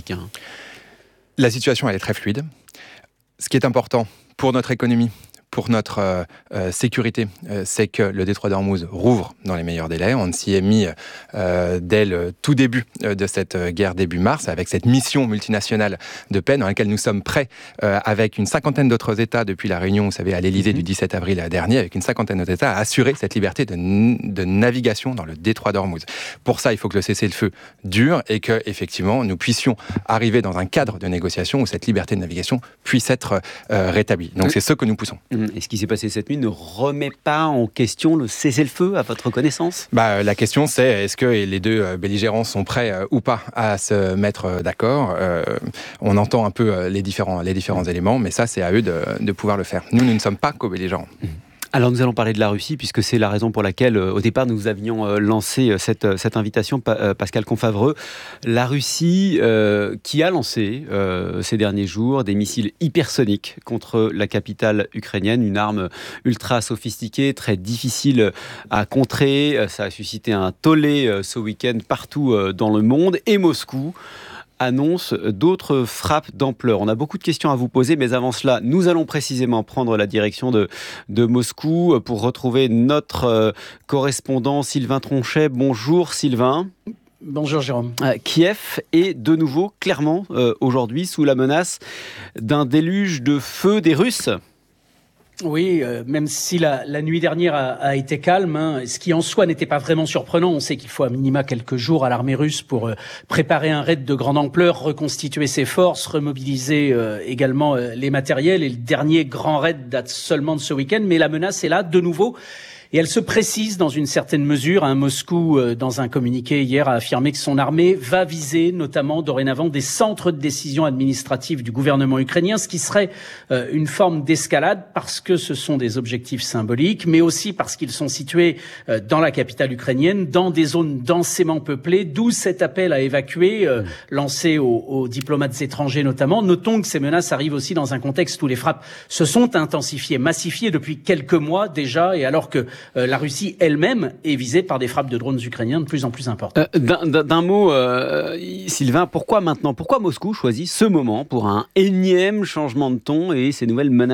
La situation, elle est très fluide. Ce qui est important pour notre économie, pour notre sécurité, c'est que le détroit d'Ormuz rouvre dans les meilleurs délais. On s'y est mis dès le tout début de cette guerre début mars, avec cette mission multinationale de paix dans laquelle nous sommes prêts, avec une cinquantaine d'autres États depuis la réunion, vous savez, à l'Élysée du 17 avril dernier, avec une cinquantaine d'autres États, à assurer cette liberté de navigation dans le détroit d'Ormuz. Pour ça, il faut que le cessez-le-feu dure et que, effectivement, nous puissions arriver dans un cadre de négociation où cette liberté de navigation puisse être rétablie. Donc c'est ce que nous poussons. Et ce qui s'est passé cette nuit ne remet pas en question le cessez-le-feu, à votre connaissance ? La question, c'est est-ce que les 2 belligérants sont prêts ou pas à se mettre d'accord ? On entend un peu les différents éléments, mais ça, c'est à eux de pouvoir le faire. Nous ne sommes pas co-belligérants. Alors nous allons parler de la Russie, puisque c'est la raison pour laquelle, au départ, nous avions lancé cette invitation, Pascal Confavreux. La Russie qui a lancé ces derniers jours des missiles hypersoniques contre la capitale ukrainienne, une arme ultra sophistiquée, très difficile à contrer. Ça a suscité un tollé ce week-end partout dans le monde, et Moscou annonce d'autres frappes d'ampleur. On a beaucoup de questions à vous poser, mais avant cela, nous allons précisément prendre la direction de Moscou pour retrouver notre correspondant Sylvain Tronchet. Bonjour Sylvain. Bonjour Jérôme. Kiev est de nouveau clairement aujourd'hui sous la menace d'un déluge de feu des Russes. Oui, même si la nuit dernière a été calme, ce qui en soi n'était pas vraiment surprenant. On sait qu'il faut à minima quelques jours à l'armée russe pour préparer un raid de grande ampleur, reconstituer ses forces, remobiliser également les matériels. Et le dernier grand raid date seulement de ce week-end, mais la menace est là de nouveau. et elle se précise dans une certaine mesure. Moscou, dans un communiqué hier, a affirmé que son armée va viser notamment dorénavant des centres de décision administrative du gouvernement ukrainien, ce qui serait une forme d'escalade parce que ce sont des objectifs symboliques, mais aussi parce qu'ils sont situés dans la capitale ukrainienne, dans des zones densément peuplées, d'où cet appel à évacuer lancé aux diplomates étrangers notamment. Notons que ces menaces arrivent aussi dans un contexte où les frappes se sont intensifiées, massifiées depuis quelques mois déjà, et alors que la Russie elle-même est visée par des frappes de drones ukrainiens de plus en plus importantes. D'un mot, Sylvain, pourquoi maintenant ? Pourquoi Moscou choisit ce moment pour un énième changement de ton et ces nouvelles menaces ?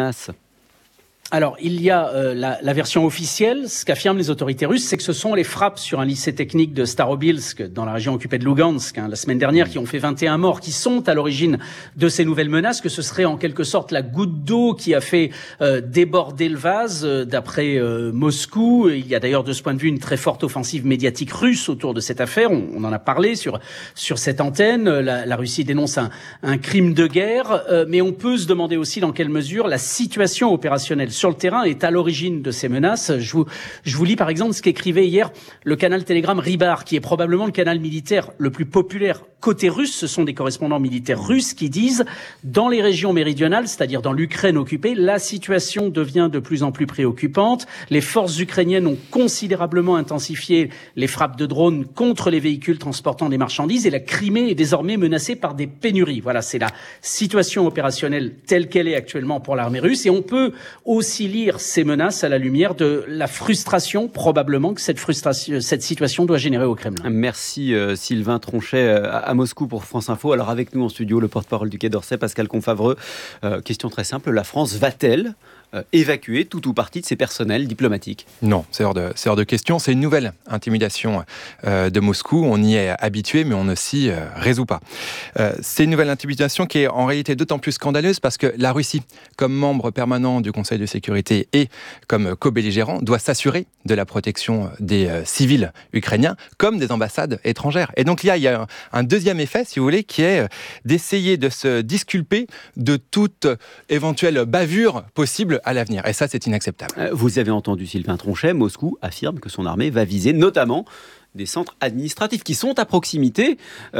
Alors, il y a la version officielle. Ce qu'affirment les autorités russes, c'est que ce sont les frappes sur un lycée technique de Starobilsk, dans la région occupée de Lugansk, la semaine dernière, qui ont fait 21 morts, qui sont à l'origine de ces nouvelles menaces, que ce serait en quelque sorte la goutte d'eau qui a fait déborder le vase, d'après Moscou. Il y a d'ailleurs, de ce point de vue, une très forte offensive médiatique russe autour de cette affaire. On en a parlé sur cette antenne. La Russie dénonce un crime de guerre, mais on peut se demander aussi dans quelle mesure la situation opérationnelle sur le terrain est à l'origine de ces menaces. Je vous lis par exemple ce qu'écrivait hier le canal Telegram Rybar, qui est probablement le canal militaire le plus populaire côté russe. Ce sont des correspondants militaires russes qui disent « Dans les régions méridionales, c'est-à-dire dans l'Ukraine occupée, la situation devient de plus en plus préoccupante. Les forces ukrainiennes ont considérablement intensifié les frappes de drones contre les véhicules transportant des marchandises et la Crimée est désormais menacée par des pénuries. » Voilà, c'est la situation opérationnelle telle qu'elle est actuellement pour l'armée russe. Et on peut aussi lire ces menaces à la lumière de la frustration, probablement, que cette situation doit générer au Kremlin. Merci Sylvain Tronchet à Moscou pour France Info. Alors avec nous en studio, le porte-parole du Quai d'Orsay, Pascal Confavreux. Question très simple, la France va-t-elle évacuer tout ou partie de ses personnels diplomatiques ? Non, c'est hors de question. C'est une nouvelle intimidation de Moscou. On y est habitué, mais on ne s'y résout pas. C'est une nouvelle intimidation qui est en réalité d'autant plus scandaleuse parce que la Russie, comme membre permanent du Conseil de sécurité et comme co-belligérant, doit s'assurer de la protection des civils ukrainiens comme des ambassades étrangères. Et donc il y a un deuxième effet, si vous voulez, qui est d'essayer de se disculper de toute éventuelle bavure possible à l'avenir. Et ça, c'est inacceptable. Vous avez entendu Sylvain Tronchet, Moscou affirme que son armée va viser notamment des centres administratifs qui sont à proximité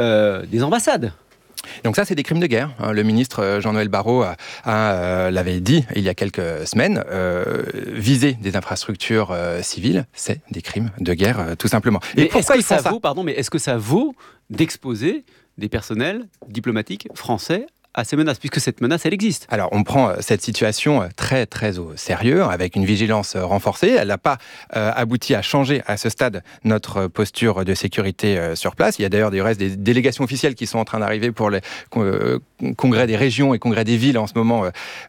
des ambassades. Donc ça, c'est des crimes de guerre. Le ministre Jean-Noël Barrot l'avait dit il y a quelques semaines. Viser des infrastructures civiles, c'est des crimes de guerre, tout simplement. Et pourquoi est-ce que ça vaut d'exposer des personnels diplomatiques français à ces menaces, puisque cette menace, elle existe? Alors, on prend cette situation très, très au sérieux, avec une vigilance renforcée. Elle n'a pas abouti à changer, à ce stade, notre posture de sécurité sur place. Il y a d'ailleurs des délégations officielles qui sont en train d'arriver pour les congrès des régions et congrès des villes en ce moment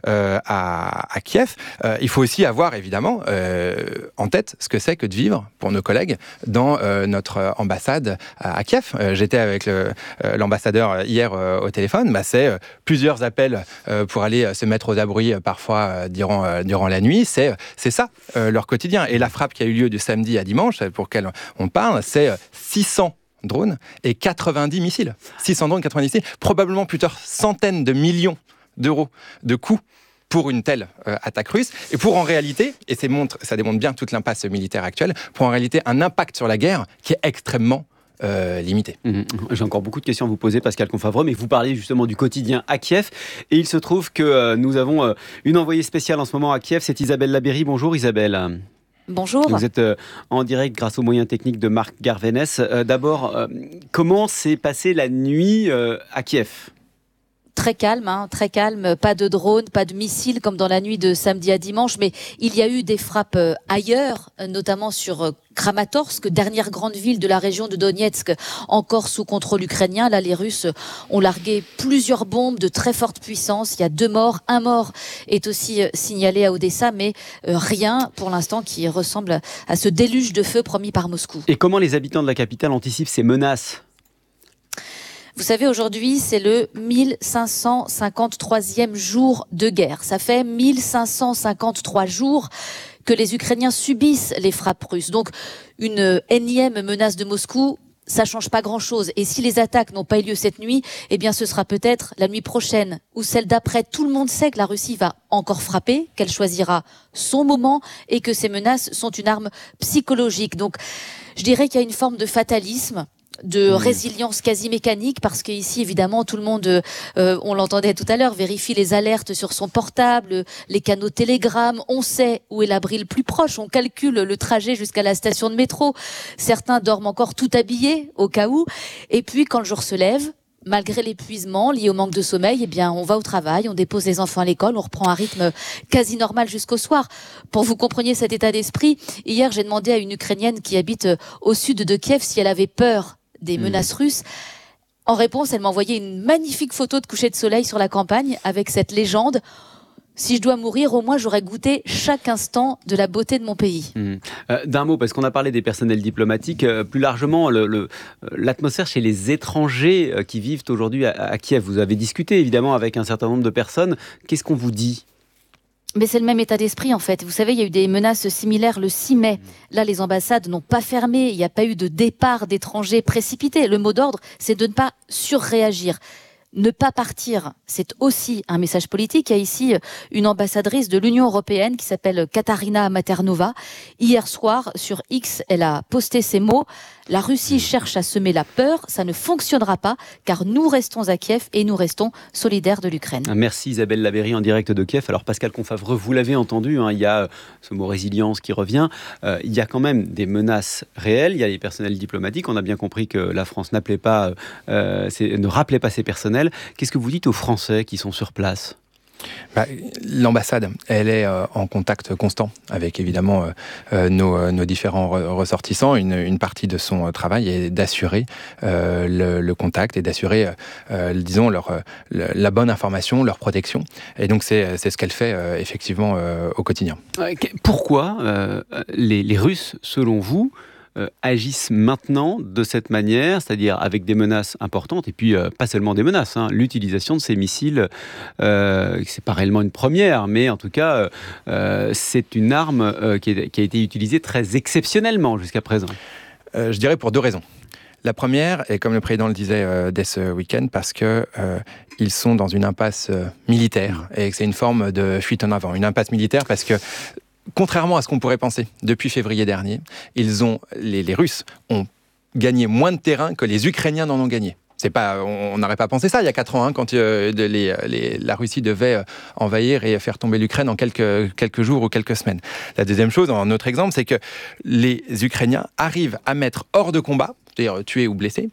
à Kiev. Il faut aussi avoir, évidemment, en tête ce que c'est que de vivre, pour nos collègues, dans notre ambassade à Kiev. J'étais avec l'ambassadeur hier au téléphone. C'est plusieurs appels pour aller se mettre aux abris parfois durant la nuit. C'est ça, leur quotidien. Et la frappe qui a eu lieu du samedi à dimanche, pour laquelle on parle, c'est 600 drones et 90 missiles. 600 drones, 90 missiles, probablement plusieurs centaines de millions d'euros de coûts pour une telle attaque russe, et pour en réalité, et ça démontre bien toute l'impasse militaire actuelle, pour en réalité un impact sur la guerre qui est extrêmement limité. J'ai encore beaucoup de questions à vous poser, Pascal Confavreux, mais vous parlez justement du quotidien à Kiev, et il se trouve que nous avons une envoyée spéciale en ce moment à Kiev, c'est Isabelle Labéry. Bonjour Isabelle. Bonjour. Vous êtes en direct grâce aux moyens techniques de Marc Garvenès. D'abord, comment s'est passée la nuit à Kiev ? Très calme, pas de drones, pas de missiles comme dans la nuit de samedi à dimanche, mais il y a eu des frappes ailleurs, notamment sur Kramatorsk, dernière grande ville de la région de Donetsk, encore sous contrôle ukrainien. Là, les Russes ont largué plusieurs bombes de très forte puissance. Il y a 2 morts, un mort est aussi signalé à Odessa, mais rien pour l'instant qui ressemble à ce déluge de feu promis par Moscou. Et comment les habitants de la capitale anticipent ces menaces ? Vous savez, aujourd'hui, c'est le 1553e jour de guerre. Ça fait 1553 jours que les Ukrainiens subissent les frappes russes. Donc, une énième menace de Moscou, ça change pas grand-chose. Et si les attaques n'ont pas eu lieu cette nuit, eh bien ce sera peut-être la nuit prochaine ou celle d'après. Tout le monde sait que la Russie va encore frapper, qu'elle choisira son moment et que ces menaces sont une arme psychologique. Donc je dirais qu'il y a une forme de fatalisme, de résilience quasi mécanique, parce qu'ici, évidemment, tout le monde, on l'entendait tout à l'heure, vérifie les alertes sur son portable, les canaux Telegram, on sait où est l'abri le plus proche, on calcule le trajet jusqu'à la station de métro. Certains dorment encore tout habillés, au cas où. Et puis, quand le jour se lève, malgré l'épuisement lié au manque de sommeil, eh bien, on va au travail, on dépose les enfants à l'école, on reprend un rythme quasi normal jusqu'au soir. Pour que vous compreniez cet état d'esprit, hier, j'ai demandé à une Ukrainienne qui habite au sud de Kiev si elle avait peur des menaces russes. En réponse, elle m'a envoyé une magnifique photo de coucher de soleil sur la campagne avec cette légende. Si je dois mourir, au moins j'aurais goûté chaque instant de la beauté de mon pays. D'un mot, parce qu'on a parlé des personnels diplomatiques, plus largement, l'atmosphère chez les étrangers qui vivent aujourd'hui à Kiev. Vous avez discuté évidemment avec un certain nombre de personnes. Qu'est-ce qu'on vous dit ? Mais c'est le même état d'esprit en fait. Vous savez, il y a eu des menaces similaires le 6 mai. Là, les ambassades n'ont pas fermé. Il n'y a pas eu de départ d'étrangers précipité. Le mot d'ordre, c'est de ne pas surréagir. Ne pas partir, c'est aussi un message politique. Il y a ici une ambassadrice de l'Union européenne qui s'appelle Katarina Maternova. Hier soir, sur X, elle a posté ces mots. La Russie cherche à semer la peur, ça ne fonctionnera pas, car nous restons à Kiev et nous restons solidaires de l'Ukraine. Merci Isabelle Lavéry en direct de Kiev. Alors Pascal Confavreux, vous l'avez entendu, il y a ce mot résilience qui revient. Il y a quand même des menaces réelles, il y a les personnels diplomatiques. On a bien compris que la France ne rappelait pas ses personnels. Qu'est-ce que vous dites aux Français qui sont sur place ? L'ambassade, elle est en contact constant avec évidemment nos différents ressortissants. Une partie de son travail est d'assurer le contact et d'assurer, disons, la bonne information, leur protection. Et donc c'est ce qu'elle fait effectivement au quotidien. Pourquoi les Russes, selon vous, agissent maintenant de cette manière, c'est-à-dire avec des menaces importantes, et puis pas seulement des menaces, l'utilisation de ces missiles, c'est pas réellement une première, mais en tout cas, c'est une arme qui a été utilisée très exceptionnellement jusqu'à présent. Je dirais pour deux raisons. La première, et comme le président le disait dès ce week-end, parce que ils sont dans une impasse militaire, et que c'est une forme de fuite en avant. Une impasse militaire parce que contrairement à ce qu'on pourrait penser, depuis février dernier, les Russes ont gagné moins de terrain que les Ukrainiens n'en ont gagné. On n'aurait pas pensé ça il y a 4 ans, quand la Russie devait envahir et faire tomber l'Ukraine en quelques jours ou quelques semaines. La deuxième chose, un autre exemple, c'est que les Ukrainiens arrivent à mettre hors de combat, c'est-à-dire tués ou blessés,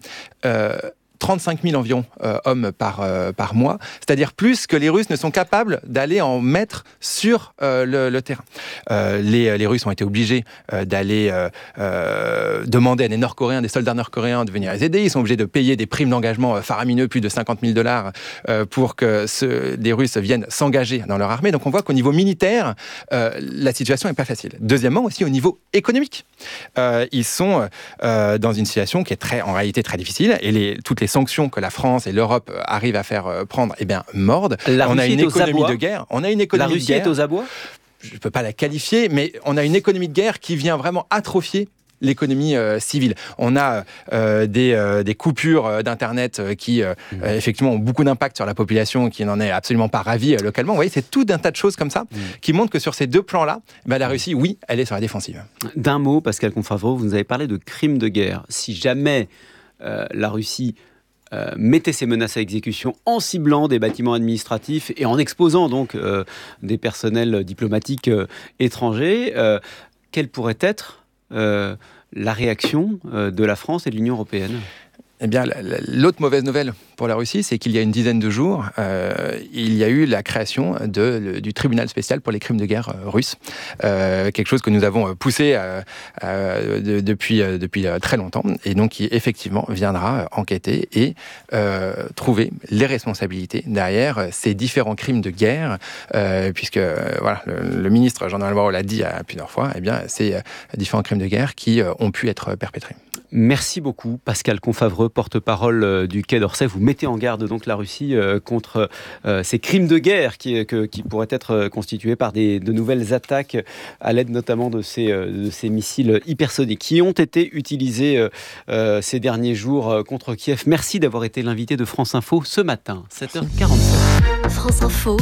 35 000 environ hommes par mois, c'est-à-dire plus que les Russes ne sont capables d'aller en mettre sur le terrain. Les Russes ont été obligés d'aller demander à des soldats nord-coréens de venir les aider. Ils sont obligés de payer des primes d'engagement faramineux, plus de $50 000, pour que des Russes viennent s'engager dans leur armée. Donc on voit qu'au niveau militaire, la situation n'est pas facile. Deuxièmement, aussi au niveau économique. Ils sont dans une situation qui est en réalité très difficile, et toutes les sanctions que la France et l'Europe arrivent à faire prendre, mordent. On a une économie de guerre. La Russie est aux abois ? Je ne peux pas la qualifier, mais on a une économie de guerre qui vient vraiment atrophier l'économie civile. On a des coupures d'Internet qui, effectivement, ont beaucoup d'impact sur la population, qui n'en est absolument pas ravie localement. Vous voyez, c'est tout un tas de choses comme ça qui montrent que sur ces deux plans-là, la Russie, oui, elle est sur la défensive. D'un mot, Pascal Confavreux, vous nous avez parlé de crimes de guerre. Si jamais la Russie mettait ces menaces à exécution en ciblant des bâtiments administratifs et en exposant donc des personnels diplomatiques étrangers, quelle pourrait être la réaction de la France et de l'Union européenne ? Eh bien, l'autre mauvaise nouvelle pour la Russie, c'est qu'il y a une dizaine de jours, il y a eu la création du tribunal spécial pour les crimes de guerre russes. Quelque chose que nous avons poussé depuis très longtemps, et donc qui effectivement viendra enquêter et trouver les responsabilités derrière ces différents crimes de guerre, puisque le ministre Jean-Noël Barrot l'a dit plusieurs fois, eh bien, ces différents crimes de guerre qui ont pu être perpétrés. Merci beaucoup Pascal Confavreux, porte-parole du Quai d'Orsay. Vous mettez en garde donc la Russie contre ces crimes de guerre qui pourraient être constitués par de nouvelles attaques à l'aide notamment de ces missiles hypersoniques qui ont été utilisés ces derniers jours contre Kiev. Merci d'avoir été l'invité de France Info ce matin, 7h47. France Info,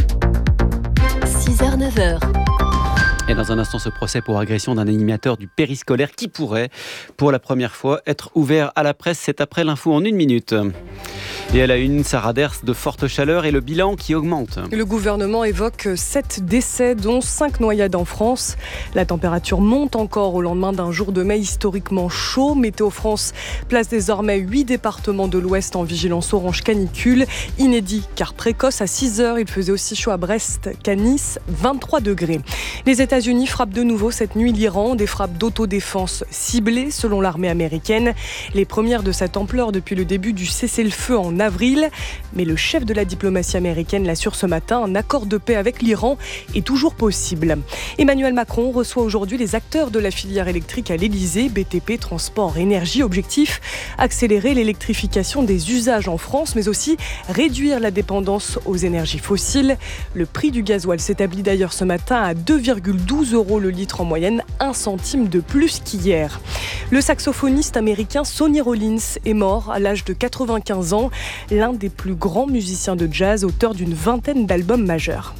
6h-9h. Et dans un instant, ce procès pour agression d'un animateur du périscolaire qui pourrait, pour la première fois, être ouvert à la presse. C'est après l'info en 1 minute. Et à la une, Sarah Ders, de forte chaleur et le bilan qui augmente. Le gouvernement évoque 7 décès, dont 5 noyades en France. La température monte encore au lendemain d'un jour de mai historiquement chaud. Météo France place désormais 8 départements de l'Ouest en vigilance orange canicule. Inédit car précoce, à 6h, il faisait aussi chaud à Brest qu'à Nice, 23 degrés. Les États-Unis frappent de nouveau cette nuit l'Iran, des frappes d'autodéfense ciblées selon l'armée américaine. Les premières de cette ampleur depuis le début du cessez-le-feu en avril. Mais le chef de la diplomatie américaine l'assure ce matin, un accord de paix avec l'Iran est toujours possible. Emmanuel Macron reçoit aujourd'hui les acteurs de la filière électrique à l'Elysée, BTP, transport, énergie. Objectif, accélérer l'électrification des usages en France, mais aussi réduire la dépendance aux énergies fossiles. Le prix du gasoil s'établit d'ailleurs ce matin à 2,12 € le litre en moyenne, 1 centime de plus qu'hier. Le saxophoniste américain Sonny Rollins est mort à l'âge de 95 ans. L'un des plus grands musiciens de jazz, auteur d'une vingtaine d'albums majeurs.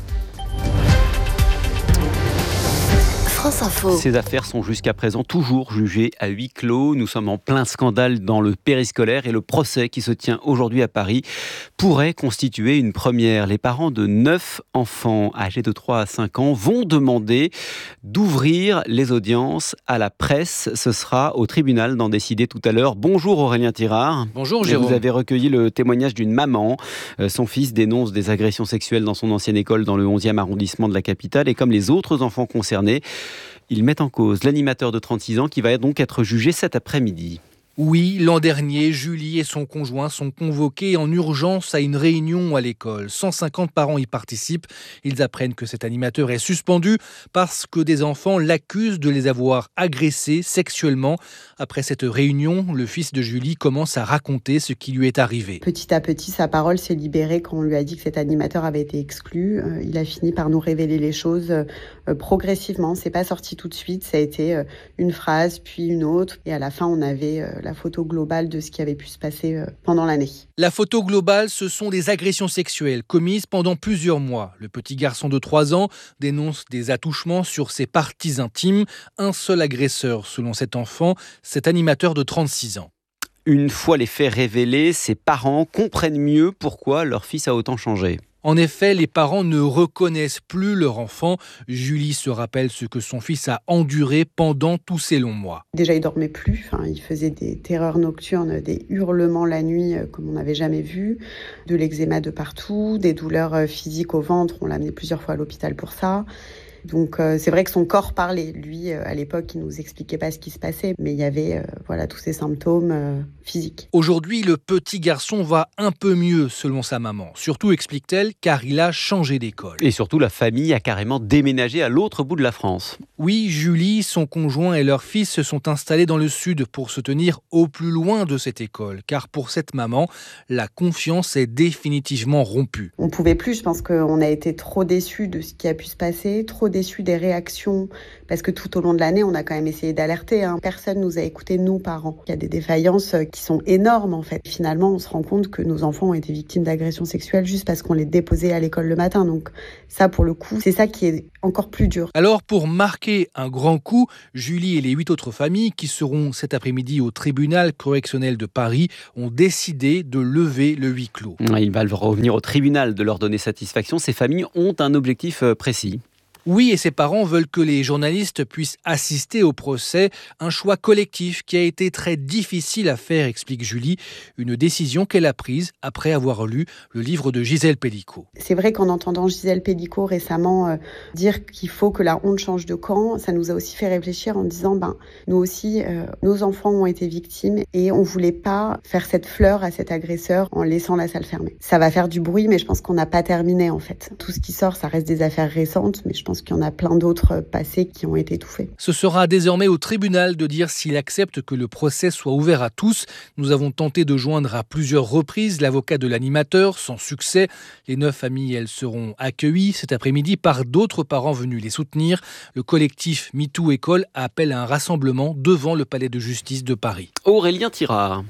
France Info. Ces affaires sont jusqu'à présent toujours jugées à huis clos. Nous sommes en plein scandale dans le périscolaire et le procès qui se tient aujourd'hui à Paris pourrait constituer une première. Les parents de 9 enfants âgés de 3 à 5 ans vont demander d'ouvrir les audiences à la presse. Ce sera au tribunal d'en décider tout à l'heure. Bonjour Aurélien Tirard. Bonjour Jérôme. Vous avez recueilli le témoignage d'une maman. Son fils dénonce des agressions sexuelles dans son ancienne école dans le 11e arrondissement de la capitale. Et comme les autres enfants concernés, ils mettent en cause l'animateur de 36 ans qui va donc être jugé cet après-midi. Oui, l'an dernier, Julie et son conjoint sont convoqués en urgence à une réunion à l'école. 150 parents y participent. Ils apprennent que cet animateur est suspendu parce que des enfants l'accusent de les avoir agressés sexuellement. Après cette réunion, le fils de Julie commence à raconter ce qui lui est arrivé. Petit à petit, sa parole s'est libérée quand on lui a dit que cet animateur avait été exclu. Il a fini par nous révéler les choses progressivement. C'est pas sorti tout de suite. Ça a été une phrase, puis une autre. Et à la fin, on avait la photo globale de ce qui avait pu se passer pendant l'année. La photo globale, ce sont des agressions sexuelles commises pendant plusieurs mois. Le petit garçon de 3 ans dénonce des attouchements sur ses parties intimes. Un seul agresseur, selon cet enfant, cet animateur de 36 ans. Une fois les faits révélés, ses parents comprennent mieux pourquoi leur fils a autant changé. En effet, les parents ne reconnaissent plus leur enfant. Julie se rappelle ce que son fils a enduré pendant tous ces longs mois. Déjà, il dormait plus. Il faisait des terreurs nocturnes, des hurlements la nuit comme on n'avait jamais vu, de l'eczéma de partout, des douleurs physiques au ventre. On l'a amené plusieurs fois à l'hôpital pour ça. Donc c'est vrai que son corps parlait. Lui, à l'époque, il nous expliquait pas ce qui se passait, mais il y avait tous ces symptômes physiques. Aujourd'hui, le petit garçon va un peu mieux selon sa maman. Surtout, explique-t-elle, car il a changé d'école. Et surtout, la famille a carrément déménagé à l'autre bout de la France. Oui, Julie, son conjoint et leur fils se sont installés dans le sud pour se tenir au plus loin de cette école. Car pour cette maman, la confiance est définitivement rompue. On pouvait plus, je pense qu'on a été trop déçus de ce qui a pu se passer, trop déçus des réactions, parce que tout au long de l'année, on a quand même essayé d'alerter. Personne nous a écoutés, nous, parents. Il y a des défaillances qui sont énormes, en fait. Finalement, on se rend compte que nos enfants ont été victimes d'agressions sexuelles juste parce qu'on les déposait à l'école le matin. Donc ça, pour le coup, c'est ça qui est encore plus dur. Alors, pour marquer un grand coup, Julie et les 8 autres familles qui seront cet après-midi au tribunal correctionnel de Paris ont décidé de lever le huis clos. Il va revenir au tribunal de leur donner satisfaction. Ces familles ont un objectif précis. Oui, et ses parents veulent que les journalistes puissent assister au procès. Un choix collectif qui a été très difficile à faire, explique Julie. Une décision qu'elle a prise après avoir lu le livre de Gisèle Pellicot. C'est vrai qu'en entendant Gisèle Pellicot récemment dire qu'il faut que la honte change de camp, ça nous a aussi fait réfléchir en disant nous aussi, nos enfants ont été victimes et on voulait pas faire cette fleur à cet agresseur en laissant la salle fermée. Ça va faire du bruit, mais je pense qu'on n'a pas terminé en fait. Tout ce qui sort, ça reste des affaires récentes, mais je pense pense qu'il y en a plein d'autres passés qui ont été étouffés. Ce sera désormais au tribunal de dire s'il accepte que le procès soit ouvert à tous. Nous avons tenté de joindre à plusieurs reprises l'avocat de l'animateur, sans succès. Les 9 familles, elles seront accueillies cet après-midi par d'autres parents venus les soutenir. Le collectif MeToo École appelle à un rassemblement devant le palais de justice de Paris. Aurélien Tirard.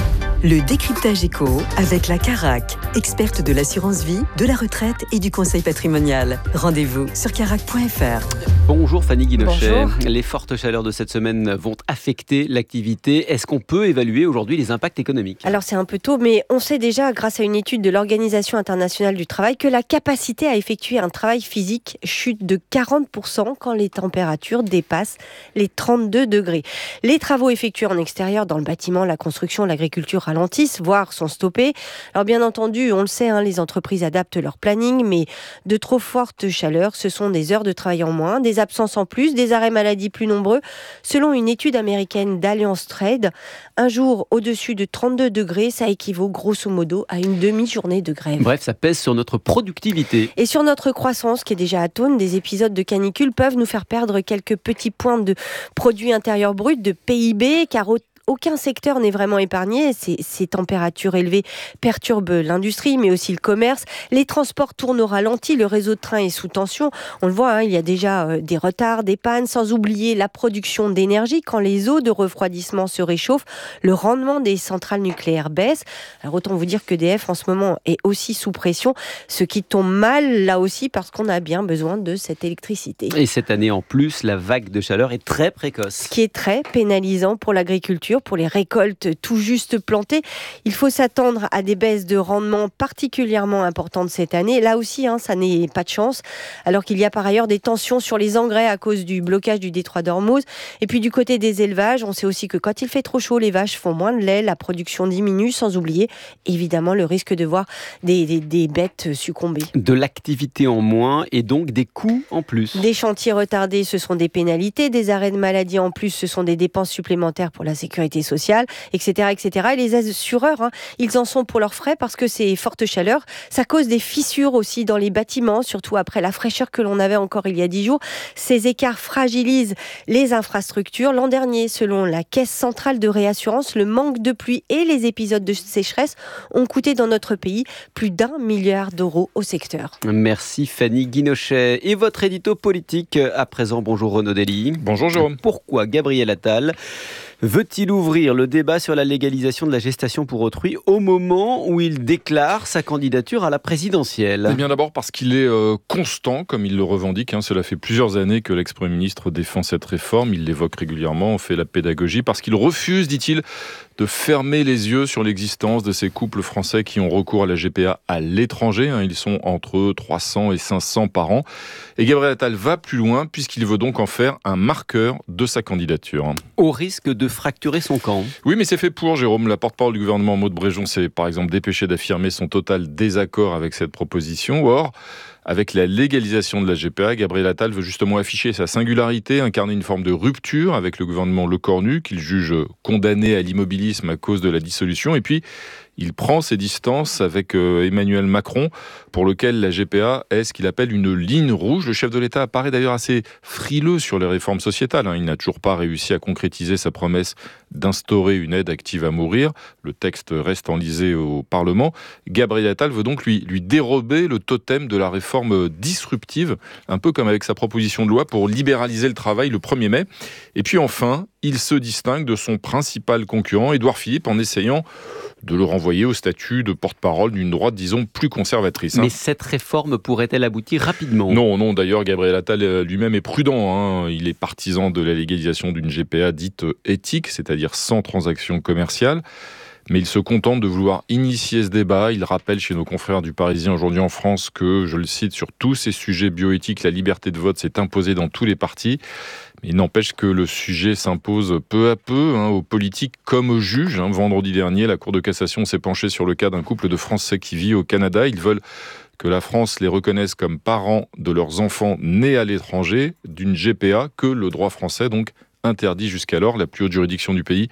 Le décryptage éco avec la Carac, experte de l'assurance vie, de la retraite et du conseil patrimonial. Rendez-vous sur carac.fr. Bonjour Fanny Guinochet. Bonjour. Les fortes chaleurs de cette semaine vont affecter l'activité. Est-ce qu'on peut évaluer aujourd'hui les impacts économiques ? Alors c'est un peu tôt, mais on sait déjà, grâce à une étude de l'Organisation internationale du travail, que la capacité à effectuer un travail physique chute de 40% quand les températures dépassent les 32 degrés. Les travaux effectués en extérieur, dans le bâtiment, la construction, l'agriculture, ralentissent, voire sont stoppés. Alors bien entendu, on le sait, les entreprises adaptent leur planning, mais de trop fortes chaleurs, ce sont des heures de travail en moins, des absences en plus, des arrêts maladie plus nombreux. Selon une étude américaine d'Alliance Trade, un jour au-dessus de 32 degrés, ça équivaut grosso modo à une demi-journée de grève. Bref, ça pèse sur notre productivité. Et sur notre croissance, qui est déjà atone, des épisodes de canicule peuvent nous faire perdre quelques petits points de produit intérieur brut, de PIB, car aucun secteur n'est vraiment épargné. Ces températures élevées perturbent l'industrie, mais aussi le commerce. Les transports tournent au ralenti, le réseau de train est sous tension. On le voit, il y a déjà des retards, des pannes, sans oublier la production d'énergie. Quand les eaux de refroidissement se réchauffent, le rendement des centrales nucléaires baisse. Alors autant vous dire qu'EDF en ce moment est aussi sous pression, ce qui tombe mal là aussi parce qu'on a bien besoin de cette électricité. Et cette année en plus, la vague de chaleur est très précoce. Ce qui est très pénalisant pour l'agriculture, pour les récoltes tout juste plantées. Il faut s'attendre à des baisses de rendement particulièrement importantes cette année. Là aussi, ça n'est pas de chance, alors qu'il y a par ailleurs des tensions sur les engrais à cause du blocage du détroit d'Ormuz. Et puis du côté des élevages, on sait aussi que quand il fait trop chaud, les vaches font moins de lait, la production diminue, sans oublier évidemment le risque de voir des bêtes succomber. De l'activité en moins et donc des coûts en plus. Des chantiers retardés, ce sont des pénalités, des arrêts de maladie en plus, ce sont des dépenses supplémentaires pour la sécurité sociale, etc., etc. Et les assureurs, ils en sont pour leurs frais parce que ces fortes chaleurs, ça cause des fissures aussi dans les bâtiments, surtout après la fraîcheur que l'on avait encore il y a 10 jours. Ces écarts fragilisent les infrastructures. L'an dernier, selon la Caisse centrale de réassurance, le manque de pluie et les épisodes de sécheresse ont coûté dans notre pays plus d'1 milliard d'euros au secteur. Merci Fanny Guinochet. Et votre édito politique à présent. Bonjour Renaud Dely. Bonjour Jérôme. Pourquoi Gabriel Attal veut-il ouvrir le débat sur la légalisation de la gestation pour autrui au moment où il déclare sa candidature à la présidentielle ? Eh bien d'abord parce qu'il est constant, comme il le revendique. Cela fait plusieurs années que l'ex-premier ministre défend cette réforme. Il l'évoque régulièrement, on fait la pédagogie. Parce qu'il refuse, dit-il, de fermer les yeux sur l'existence de ces couples français qui ont recours à la GPA à l'étranger. Ils sont entre 300 et 500 par an. Et Gabriel Attal va plus loin puisqu'il veut donc en faire un marqueur de sa candidature. Au risque de fracturer son camp. Oui, mais c'est fait pour, Jérôme. La porte-parole du gouvernement, Maud Bréjon, s'est par exemple dépêchée d'affirmer son total désaccord avec cette proposition. Or, avec la légalisation de la GPA, Gabriel Attal veut justement afficher sa singularité, incarner une forme de rupture avec le gouvernement Lecornu, qu'il juge condamné à l'immobilisme à cause de la dissolution. Et puis, il prend ses distances avec Emmanuel Macron, pour lequel la GPA est ce qu'il appelle une ligne rouge. Le chef de l'État apparaît d'ailleurs assez frileux sur les réformes sociétales. Il n'a toujours pas réussi à concrétiser sa promesse d'instaurer une aide active à mourir. Le texte reste enlisé au Parlement. Gabriel Attal veut donc lui dérober le totem de la réforme disruptive, un peu comme avec sa proposition de loi pour libéraliser le travail le 1er mai. Et puis enfin, il se distingue de son principal concurrent, Édouard Philippe, en essayant de le renvoyer au statut de porte-parole d'une droite, disons, plus conservatrice. Mais cette réforme pourrait-elle aboutir rapidement ? Non, d'ailleurs, Gabriel Attal lui-même est prudent. Il est partisan de la légalisation d'une GPA dite éthique, c'est-à-dire sans transaction commerciale. Mais il se contente de vouloir initier ce débat. Il rappelle chez nos confrères du Parisien aujourd'hui en France que, je le cite, sur tous ces sujets bioéthiques, la liberté de vote s'est imposée dans tous les partis. Mais il n'empêche que le sujet s'impose peu à peu aux politiques comme aux juges. Vendredi dernier, la Cour de cassation s'est penchée sur le cas d'un couple de Français qui vit au Canada. Ils veulent que la France les reconnaisse comme parents de leurs enfants nés à l'étranger, d'une GPA que le droit français donc interdit jusqu'alors. La plus haute juridiction du pays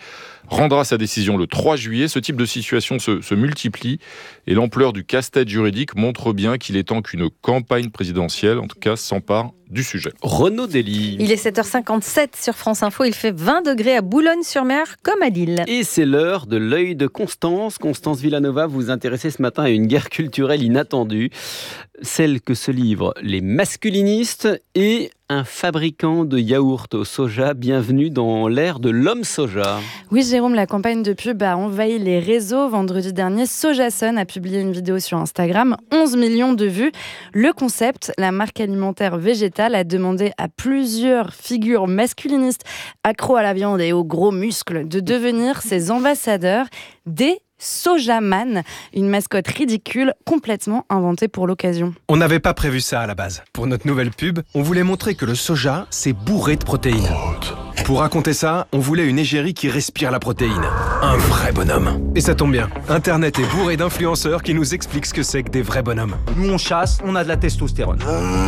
rendra sa décision le 3 juillet. Ce type de situation se multiplie et l'ampleur du casse-tête juridique montre bien qu'il est temps qu'une campagne présidentielle, en tout cas, s'empare du sujet. Renaud Dely. Il est 7h57 sur France Info. Il fait 20 degrés à Boulogne-sur-Mer comme à Lille. Et c'est l'heure de l'œil de Constance. Constance Villanova, vous vous intéressez ce matin à une guerre culturelle inattendue, celle que se livrent les masculinistes et un fabricant de yaourt au soja. Bienvenue dans l'ère de l'homme soja. Oui, Jérôme, la campagne de pub a envahi les réseaux. Vendredi dernier, Sojasun a publié une vidéo sur Instagram, 11 millions de vues. Le concept, la marque alimentaire végétale, a demandé à plusieurs figures masculinistes accros à la viande et aux gros muscles de devenir ses ambassadeurs des Sojaman, une mascotte ridicule complètement inventée pour l'occasion. On n'avait pas prévu ça à la base. Pour notre nouvelle pub, on voulait montrer que le soja, c'est bourré de protéines. Pour raconter ça, on voulait une égérie qui respire la protéine. Un vrai bonhomme. Et ça tombe bien, Internet est bourré d'influenceurs qui nous expliquent ce que c'est que des vrais bonhommes. Nous on chasse, on a de la testostérone.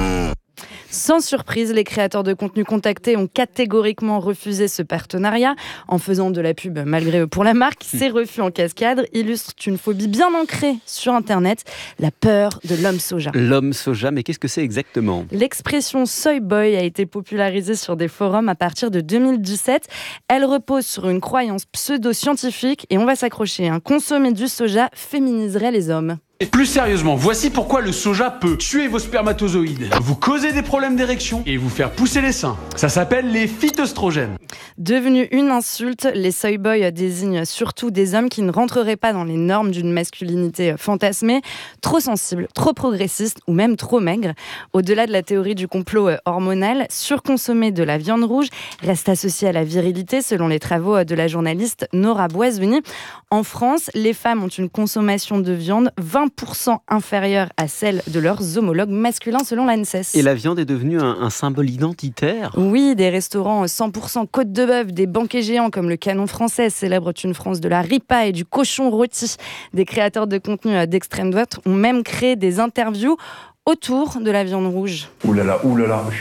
Sans surprise, les créateurs de contenu contactés ont catégoriquement refusé ce partenariat en faisant de la pub malgré eux pour la marque. Ces refus en cascade illustrent une phobie bien ancrée sur Internet, la peur de l'homme soja. L'homme soja, mais qu'est-ce que c'est exactement ? L'expression soy boy a été popularisée sur des forums à partir de 2017. Elle repose sur une croyance pseudo-scientifique et on va s'accrocher. Consommer du soja féminiserait les hommes. Et plus sérieusement, voici pourquoi le soja peut tuer vos spermatozoïdes, vous causer des problèmes d'érection et vous faire pousser les seins. Ça s'appelle les phytoestrogènes. Devenu une insulte, les soy boys désignent surtout des hommes qui ne rentreraient pas dans les normes d'une masculinité fantasmée, trop sensibles, trop progressistes ou même trop maigres. Au-delà de la théorie du complot hormonal, surconsommer de la viande rouge reste associé à la virilité selon les travaux de la journaliste Nora Boisouni. En France, les femmes ont une consommation de viande 20% inférieure à celle de leurs homologues masculins selon l'ANSES. Et la viande est devenue un symbole identitaire ? Oui, des restaurants 100% côte de bœuf, des banquets géants comme le Canon français célèbrent une France de la ripa et du cochon rôti. Des créateurs de contenu d'extrême droite ont même créé des interviews autour de la viande rouge. Ouh là là, ouh là là.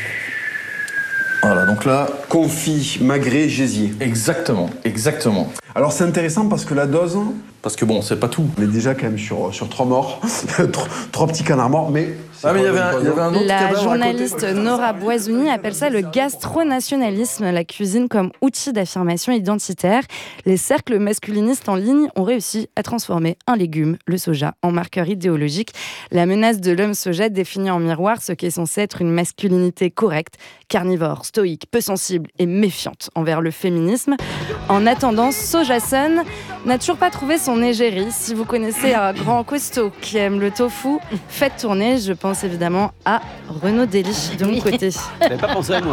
Voilà, donc là, confit, magret, gésier. Exactement, exactement. Alors c'est intéressant parce que la dose, parce que bon, c'est pas tout. On est déjà quand même sur 3 morts, 3 petits canards morts, mais... Ah mais il y avait un autre La journaliste Nora Boisouni appelle ça le gastronationalisme, la cuisine comme outil d'affirmation identitaire. Les cercles masculinistes en ligne ont réussi à transformer un légume, le soja, en marqueur idéologique. La menace de l'homme soja définit en miroir ce qui est censé être une masculinité correcte, carnivore, stoïque, peu sensible et méfiante envers le féminisme. En attendant, Sojasun n'a toujours pas trouvé son égérie. Si vous connaissez un grand costaud qui aime le tofu, faites tourner. Je pense évidemment à Renaud Dely de mon côté. Je n'avais pas pensé à moi.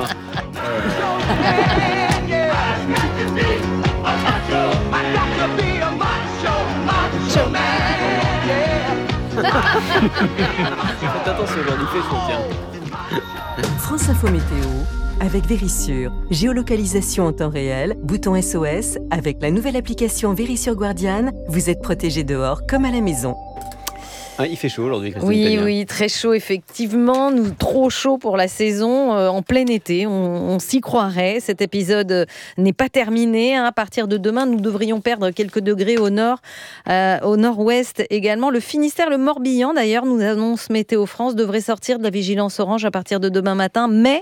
Faites attention, aujourd'hui, fait chaud, tiens. France Info Météo avec Vérissure. Géolocalisation en temps réel, bouton SOS. Avec la nouvelle application Vérissure Guardian, vous êtes protégé dehors comme à la maison. Ah, il fait chaud aujourd'hui, Christine Oui, Pagna. oui, très chaud, effectivement. Trop chaud pour la saison, en plein été. On s'y croirait. Cet épisode n'est pas terminé. À partir de demain, nous devrions perdre quelques degrés au nord, au nord-ouest également. Le Finistère, le Morbihan, d'ailleurs, nous annonce Météo France, devrait sortir de la vigilance orange à partir de demain matin. Mais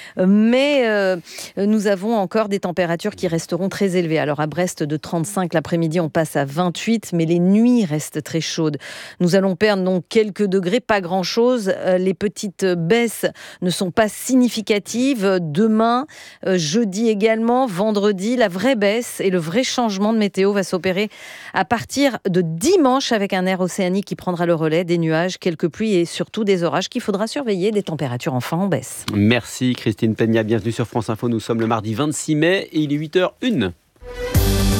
nous avons encore des températures qui resteront très élevées. Alors à Brest, de 35 l'après-midi, on passe à 28, mais les nuits restent très chaudes. Nous allons perdre donc quelques degrés, pas grand-chose. Les petites baisses ne sont pas significatives. Demain, jeudi également, vendredi, la vraie baisse et le vrai changement de météo va s'opérer à partir de dimanche avec un air océanique qui prendra le relais, des nuages, quelques pluies et surtout des orages qu'il faudra surveiller, des températures enfin en baisse. Merci Christine Pagna, bienvenue sur France Info. Nous sommes le mardi 26 mai et il est 8h01.